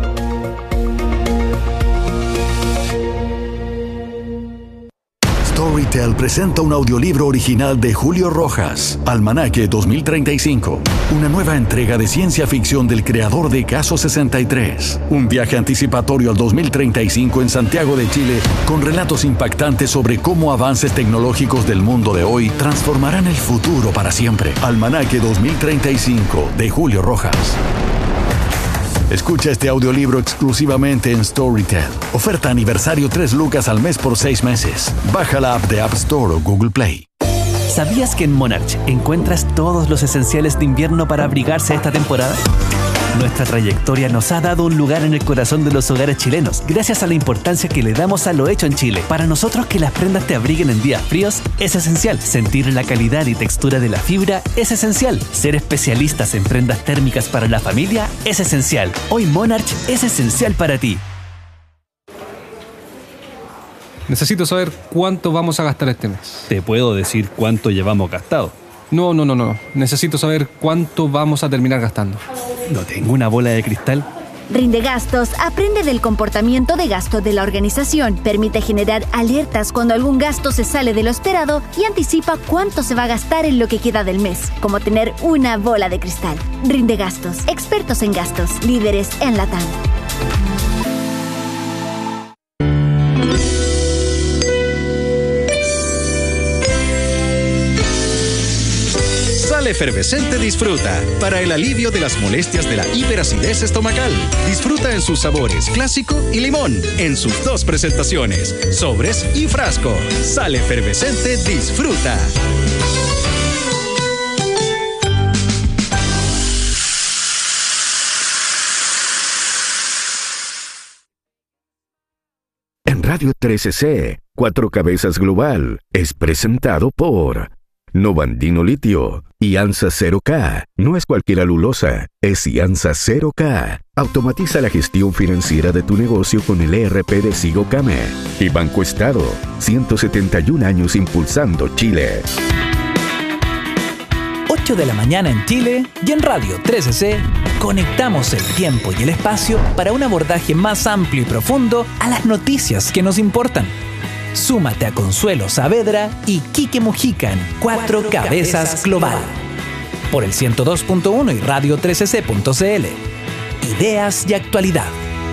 [SPEAKER 12] Storytel presenta un audiolibro original de Julio Rojas, Almanaque dos mil treinta y cinco. Una nueva entrega de ciencia ficción del creador de Caso sesenta y tres. Un viaje anticipatorio al dos mil treinta y cinco en Santiago de Chile, con relatos impactantes sobre cómo avances tecnológicos del mundo de hoy transformarán el futuro para siempre. Almanaque dos mil treinta y cinco, de Julio Rojas. Escucha este audiolibro exclusivamente en Storytel. Oferta aniversario tres lucas al mes por seis meses. Baja la app de App Store o Google Play.
[SPEAKER 3] ¿Sabías que en Monarch encuentras todos los esenciales de invierno para abrigarse esta temporada? Nuestra trayectoria nos ha dado un lugar en el corazón de los hogares chilenos, gracias a la importancia que le damos a lo hecho en Chile. Para nosotros, que las prendas te abriguen en días fríos es esencial. Sentir la calidad y textura de la fibra es esencial. Ser especialistas en prendas térmicas para la familia es esencial. Hoy Monarch es esencial para ti.
[SPEAKER 13] Necesito saber cuánto vamos a gastar este mes.
[SPEAKER 14] Te puedo decir cuánto llevamos gastado.
[SPEAKER 13] No, no, no, no. Necesito saber cuánto vamos a terminar gastando.
[SPEAKER 14] No tengo una bola de cristal.
[SPEAKER 15] Rindegastos aprende del comportamiento de gasto de la organización, permite generar alertas cuando algún gasto se sale de lo esperado y anticipa cuánto se va a gastar en lo que queda del mes, como tener una bola de cristal. Rindegastos, expertos en gastos, líderes en Latam.
[SPEAKER 10] Sal Efervescente Disfruta, para el alivio de las molestias de la hiperacidez estomacal. Disfruta en sus sabores clásico y limón, en sus dos presentaciones, sobres y frasco. Sal Efervescente Disfruta.
[SPEAKER 4] En Radio trece C, Cuatro Cabezas Global es presentado por Novandino Litio y ANSA cero K. No es cualquier alulosa, es ANSA cero K. Automatiza la gestión financiera de tu negocio con el E R P de Sigocame. Y Banco Estado, ciento setenta y un años impulsando Chile.
[SPEAKER 3] ocho de la mañana en Chile y en Radio trece C conectamos el tiempo y el espacio para un abordaje más amplio y profundo a las noticias que nos importan. Súmate a Consuelo Saavedra y Quique Mujica en Cuatro Cabezas Global por el ciento dos punto uno y radio trece c punto c l. Ideas y actualidad.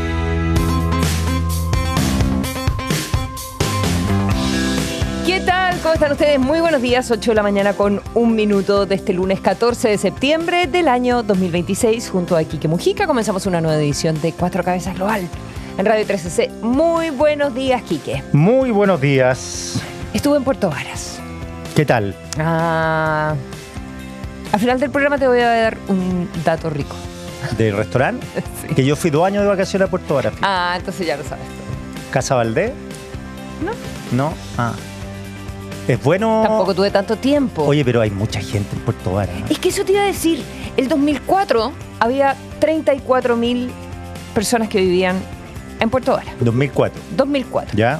[SPEAKER 2] ¿Qué tal? ¿Cómo están ustedes? Muy buenos días, ocho de la mañana con un minuto de este lunes catorce de septiembre del año dos mil veintiséis. Junto a Quique Mujica comenzamos una nueva edición de Cuatro Cabezas Global en Radio trece C. Muy buenos días, Quique.
[SPEAKER 1] Muy buenos días.
[SPEAKER 2] Estuve en Puerto Varas.
[SPEAKER 1] ¿Qué tal?
[SPEAKER 2] Ah, al final del programa te voy a dar un dato rico.
[SPEAKER 1] ¿Del restaurante? Sí. Que yo fui dos años de vacaciones a Puerto Varas.
[SPEAKER 2] Ah, entonces ya lo sabes.
[SPEAKER 1] ¿Casa Valdés?
[SPEAKER 2] No.
[SPEAKER 1] No. Ah. Es bueno.
[SPEAKER 2] Tampoco tuve tanto tiempo.
[SPEAKER 1] Oye, pero hay mucha gente en Puerto Varas, ¿no?
[SPEAKER 2] Es que eso te iba a decir. El dos mil cuatro había treinta y cuatro mil personas que vivían en Puerto Varas.
[SPEAKER 1] dos mil cuatro.
[SPEAKER 2] dos mil cuatro.
[SPEAKER 1] Ya.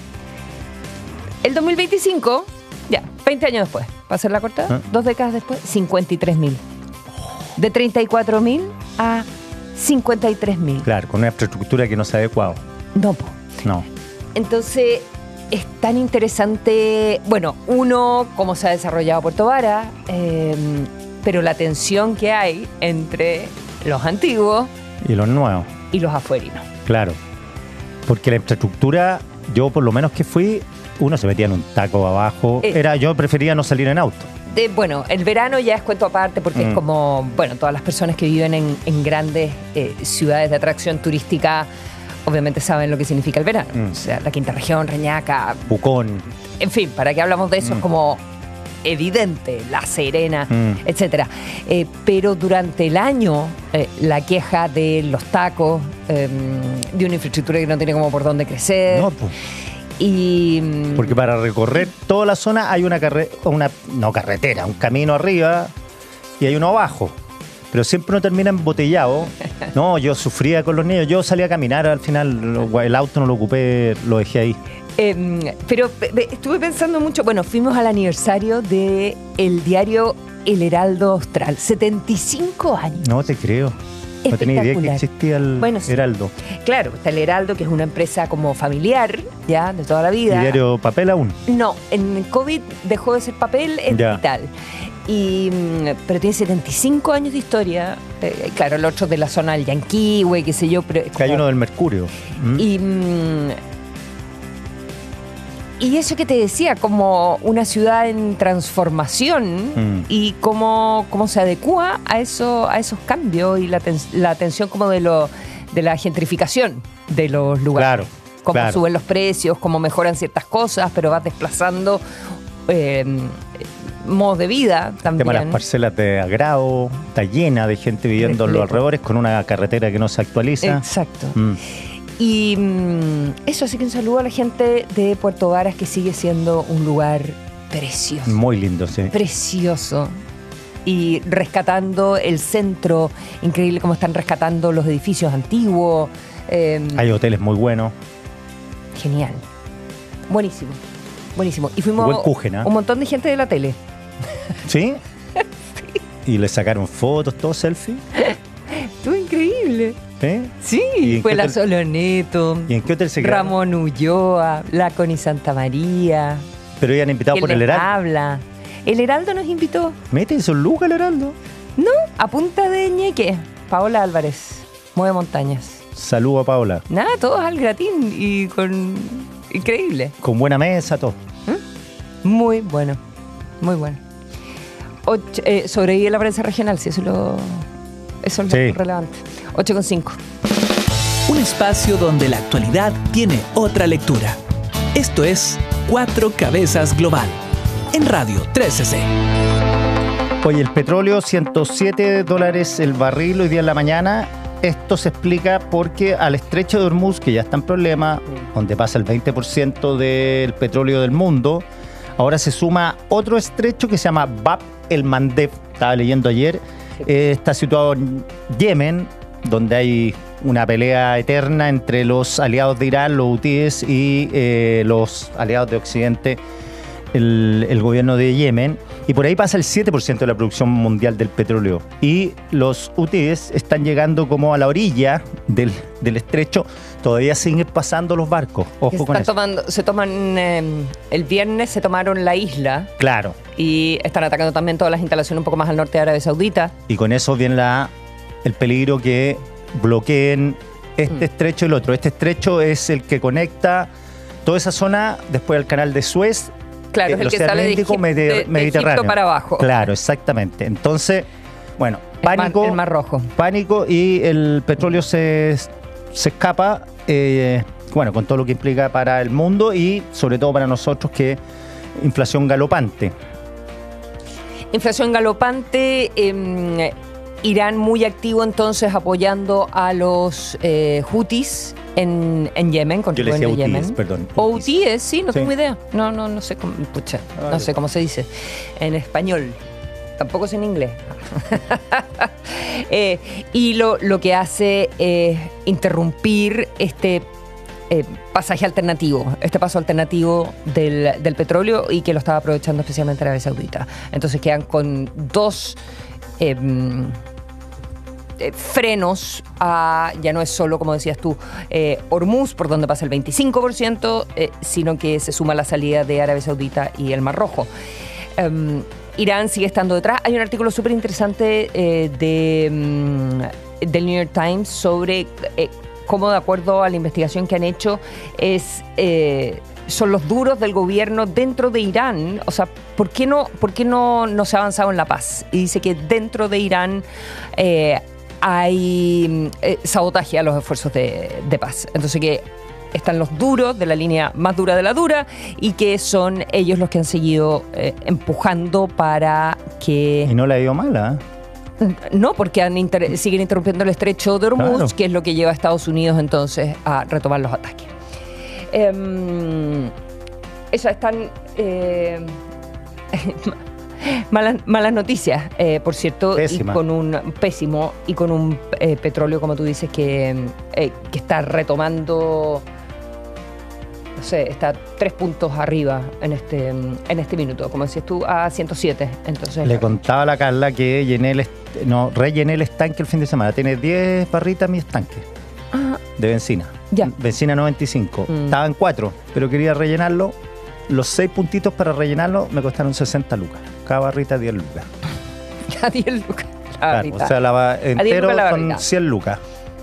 [SPEAKER 2] El dos mil veinticinco, ya, veinte años después, para hacer la cortada, ¿Ah? dos décadas después, cincuenta y tres mil. De treinta y cuatro mil a cincuenta y tres mil.
[SPEAKER 1] Claro, con una infraestructura que no se ha adecuado.
[SPEAKER 2] No, po.
[SPEAKER 1] No.
[SPEAKER 2] Entonces, es tan interesante, bueno, uno, cómo se ha desarrollado Puerto Varas, eh, pero la tensión que hay entre los antiguos
[SPEAKER 1] y los nuevos.
[SPEAKER 2] Y los afuerinos.
[SPEAKER 1] Claro. Porque la infraestructura, yo por lo menos que fui, uno se metía en un taco abajo. Eh, Era, yo prefería no salir en auto.
[SPEAKER 2] De, bueno, el verano ya es cuento aparte porque mm. es como, bueno, todas las personas que viven en, en grandes eh, ciudades de atracción turística obviamente saben lo que significa el verano. Mm. O sea, la Quinta Región, Reñaca,
[SPEAKER 1] Pucón.
[SPEAKER 2] En fin, ¿para qué hablamos de eso? Mm. Es como evidente, La Serena, mm. etcétera. Eh, pero durante el año, eh, la queja de los tacos, eh, de una infraestructura que no tiene como por dónde crecer.
[SPEAKER 1] No, pues.
[SPEAKER 2] Y,
[SPEAKER 1] porque para recorrer toda la zona hay una carretera, una no carretera, un camino arriba y hay uno abajo. Pero siempre uno termina embotellado. No, yo sufría con los niños. Yo salía a caminar, al final el auto no lo ocupé, lo dejé ahí.
[SPEAKER 2] Eh, pero estuve pensando mucho, bueno, fuimos al aniversario del diario El Heraldo Austral, setenta y cinco años.
[SPEAKER 1] No te creo. No tenía idea que existía el bueno, sí. Heraldo.
[SPEAKER 2] Claro, está el Heraldo, que es una empresa como familiar, ya, de toda la vida.
[SPEAKER 1] ¿Y diario papel aún?
[SPEAKER 2] No, en COVID dejó de ser papel, es ya. digital. Y, pero tiene setenta y cinco años de historia. Eh, claro, el otro de la zona del Yanquihue, qué sé yo. Pero
[SPEAKER 1] como, que hay uno del Mercurio.
[SPEAKER 2] ¿Mm? Y... Y eso que te decía, como una ciudad en transformación mm. y cómo, cómo se adecúa a eso, a esos cambios y la, ten, la atención como de lo de la gentrificación de los lugares.
[SPEAKER 1] Claro,
[SPEAKER 2] cómo
[SPEAKER 1] claro.
[SPEAKER 2] suben los precios, cómo mejoran ciertas cosas, pero vas desplazando eh, modos de vida también.
[SPEAKER 1] El tema de las parcelas de agrado, está llena de gente viviendo en los alrededores con una carretera que no se actualiza.
[SPEAKER 2] Exacto.
[SPEAKER 1] Mm.
[SPEAKER 2] Y mmm, eso, así que un saludo a la gente de Puerto Varas, que sigue siendo un lugar precioso.
[SPEAKER 1] Muy lindo, sí.
[SPEAKER 2] Precioso. Y rescatando el centro, increíble cómo están rescatando los edificios antiguos. Eh,
[SPEAKER 1] Hay hoteles muy buenos.
[SPEAKER 2] Genial. Buenísimo. Buenísimo. Y fuimos
[SPEAKER 1] Buen Kuchen, ¿eh?
[SPEAKER 2] un montón de gente de la tele.
[SPEAKER 1] ¿Sí? Sí. Y le sacaron fotos, todo selfie.
[SPEAKER 2] Estuvo increíble.
[SPEAKER 1] ¿Sí?
[SPEAKER 2] Sí, fue la
[SPEAKER 1] hotel?
[SPEAKER 2] Soloneto.
[SPEAKER 1] ¿Y en qué hotel se quedaron?
[SPEAKER 2] Ramón Ulloa, la Connie Santa María.
[SPEAKER 1] Pero iban invitados por el Heraldo.
[SPEAKER 2] Habla. El Heraldo nos invitó.
[SPEAKER 1] ¿Mete esos lucas el Heraldo?
[SPEAKER 2] No, a punta de ñeque. Paola Álvarez, Mueve Montañas.
[SPEAKER 1] Saludo a Paola.
[SPEAKER 2] Nada, todos al gratín y con... Increíble.
[SPEAKER 1] Con buena mesa, todo.
[SPEAKER 2] ¿Mm? Muy bueno, muy bueno. Ocho, eh, sobrevive la prensa regional, si eso es lo, eso es
[SPEAKER 1] Sí.
[SPEAKER 2] lo relevante. ocho con cinco.
[SPEAKER 3] Un espacio donde la actualidad tiene otra lectura. Esto es Cuatro Cabezas Global, en Radio trece C.
[SPEAKER 1] Oye, el petróleo, ciento siete dólares el barril hoy día en la mañana. Esto se explica porque al estrecho de Hormuz, que ya está en problema, donde pasa el veinte por ciento del petróleo del mundo, ahora se suma otro estrecho que se llama Bab el Mandeb. Estaba leyendo ayer. Eh, está situado en Yemen, donde hay una pelea eterna entre los aliados de Irán, los hutíes, y eh, los aliados de Occidente, el, el gobierno de Yemen. Y por ahí pasa el siete por ciento de la producción mundial del petróleo. Y los hutíes están llegando como a la orilla del, del estrecho. Todavía siguen pasando los barcos. Ojo
[SPEAKER 2] Que
[SPEAKER 1] con
[SPEAKER 2] están
[SPEAKER 1] eso.
[SPEAKER 2] tomando, se toman, eh, el viernes se tomaron la isla
[SPEAKER 1] Claro.
[SPEAKER 2] y están atacando también todas las instalaciones un poco más al norte de Arabia Saudita.
[SPEAKER 1] Y con eso viene la, el peligro que bloqueen este
[SPEAKER 2] Mm.
[SPEAKER 1] estrecho y el otro. Este estrecho es el que conecta toda esa zona después al canal de Suez.
[SPEAKER 2] Claro, es el que
[SPEAKER 1] Océano
[SPEAKER 2] sale de,
[SPEAKER 1] Índico,
[SPEAKER 2] Egip-
[SPEAKER 1] Medi-
[SPEAKER 2] de- de
[SPEAKER 1] Mediterráneo.
[SPEAKER 2] Egipto para abajo.
[SPEAKER 1] Claro, exactamente. Entonces, bueno, pánico.
[SPEAKER 2] El mar, el mar Rojo.
[SPEAKER 1] Pánico y el petróleo se, se escapa, eh, bueno, con todo lo que implica para el mundo y sobre todo para nosotros, que inflación galopante.
[SPEAKER 2] Inflación galopante, eh, Irán muy activo entonces apoyando a los eh, Houthis en, en Yemen, contra
[SPEAKER 1] Yo le
[SPEAKER 2] el
[SPEAKER 1] decía
[SPEAKER 2] gobierno de
[SPEAKER 1] hutíes,
[SPEAKER 2] Yemen.
[SPEAKER 1] perdón.
[SPEAKER 2] O hutíes, sí, no
[SPEAKER 1] Sí.
[SPEAKER 2] tengo idea. No, no, no sé cómo, pucha,
[SPEAKER 1] Ah,
[SPEAKER 2] no sé cómo se dice en español. Tampoco es en inglés. Eh, y lo, lo que hace es interrumpir este eh, pasaje alternativo, este paso alternativo del, del petróleo, y que lo estaba aprovechando especialmente Arabia Saudita. Entonces quedan con dos eh, eh, frenos a, ya no es solo, como decías tú, eh, Hormuz, por donde pasa el veinticinco por ciento, eh, sino que se suma la salida de Arabia Saudita y el Mar Rojo. Um, Irán sigue estando detrás. Hay un artículo súper interesante eh, de, um, del New York Times sobre eh, cómo, de acuerdo a la investigación que han hecho, es, eh, son los duros del gobierno dentro de Irán. O sea, ¿por qué no, por qué no, no se ha avanzado en la paz? Y dice que dentro de Irán eh, hay eh, sabotaje a los esfuerzos de, de paz. Entonces que están los duros de la línea más dura de la dura, y que son ellos los que han seguido eh, empujando para que...
[SPEAKER 1] Y no la ha ido mala, ¿eh?
[SPEAKER 2] No, porque han inter- siguen interrumpiendo el estrecho de Hormuz,
[SPEAKER 1] Claro.
[SPEAKER 2] que es lo que lleva a Estados Unidos entonces a retomar los ataques. Eh, eso, están... Eh, malas, malas noticias, eh, por cierto,
[SPEAKER 1] Pésima.
[SPEAKER 2] y con un pésimo y con un eh, petróleo, como tú dices, que, eh, que está retomando... No sé, está tres puntos arriba en este, en este minuto, como decías tú, a ciento siete. Entonces,
[SPEAKER 1] Le contaba a la Carla que llené el est- no, rellené el estanque el fin de semana. Tiene diez barritas mi estanque
[SPEAKER 2] Ah,
[SPEAKER 1] de benzina.
[SPEAKER 2] Ya.
[SPEAKER 1] Benzina noventa y cinco.
[SPEAKER 2] Mm.
[SPEAKER 1] Estaban cuatro, pero quería rellenarlo. Los seis puntitos para rellenarlo me costaron sesenta lucas. Cada barrita diez lucas.
[SPEAKER 2] a diez lucas. La
[SPEAKER 1] Claro,
[SPEAKER 2] barrita.
[SPEAKER 1] o sea, la ba-
[SPEAKER 2] diez
[SPEAKER 1] entero
[SPEAKER 2] lucas la
[SPEAKER 1] son
[SPEAKER 2] barrita.
[SPEAKER 1] cien lucas.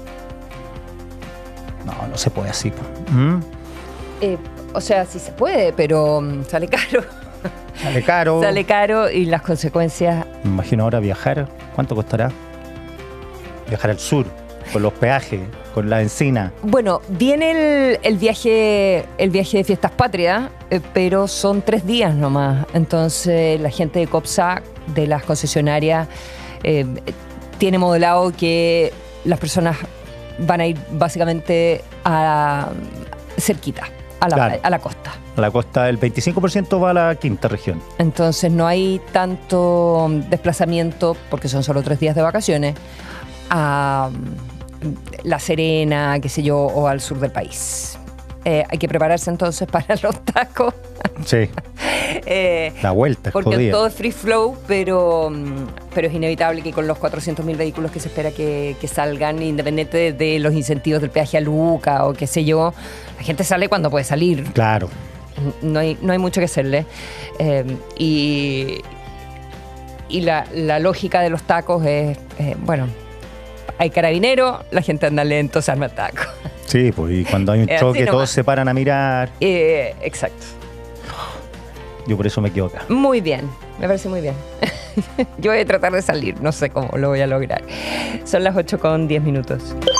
[SPEAKER 1] No, no se puede así. Po. ¿Mm?
[SPEAKER 2] Eh, o sea, sí se puede, pero mm, sale caro.
[SPEAKER 1] Sale caro.
[SPEAKER 2] Sale caro, y las consecuencias...
[SPEAKER 1] Me imagino ahora viajar. ¿Cuánto costará? Viajar al sur. con los peajes, con la encina.
[SPEAKER 16] Bueno, viene el, el viaje el viaje de Fiestas Patrias, eh, pero son tres días nomás. Entonces la gente de COPSA, de las concesionarias, eh, tiene modelado que las personas van a ir básicamente a cerquita, a la,
[SPEAKER 1] Claro.
[SPEAKER 16] a la costa.
[SPEAKER 1] A la costa, el veinticinco por ciento va a la quinta región.
[SPEAKER 16] Entonces no hay tanto desplazamiento, porque son solo tres días de vacaciones, a La Serena, qué sé yo, o al sur del país. Eh, hay que prepararse entonces para los tacos.
[SPEAKER 1] Sí.
[SPEAKER 16] Eh,
[SPEAKER 1] La vuelta es
[SPEAKER 16] porque
[SPEAKER 1] jodida.
[SPEAKER 16] todo es free flow, pero, pero es inevitable que con los cuatrocientos mil vehículos que se espera que, que salgan, independiente de, de los incentivos del peaje a Luca o qué sé yo, la gente sale cuando puede salir.
[SPEAKER 1] Claro.
[SPEAKER 16] No hay, no hay mucho que hacerle. Eh, y y la, la lógica de los tacos es, eh, bueno, hay carabineros, la gente anda lento, se arma el taco.
[SPEAKER 1] Sí, pues y cuando hay un
[SPEAKER 16] Es
[SPEAKER 1] choque
[SPEAKER 16] así
[SPEAKER 1] todos
[SPEAKER 16] nomás.
[SPEAKER 1] se paran a mirar.
[SPEAKER 16] Eh, exacto.
[SPEAKER 1] Yo por eso me quedo acá.
[SPEAKER 16] Muy bien, me parece muy bien. Yo voy a tratar de salir, no sé cómo lo voy a lograr. Son las ocho con diez minutos.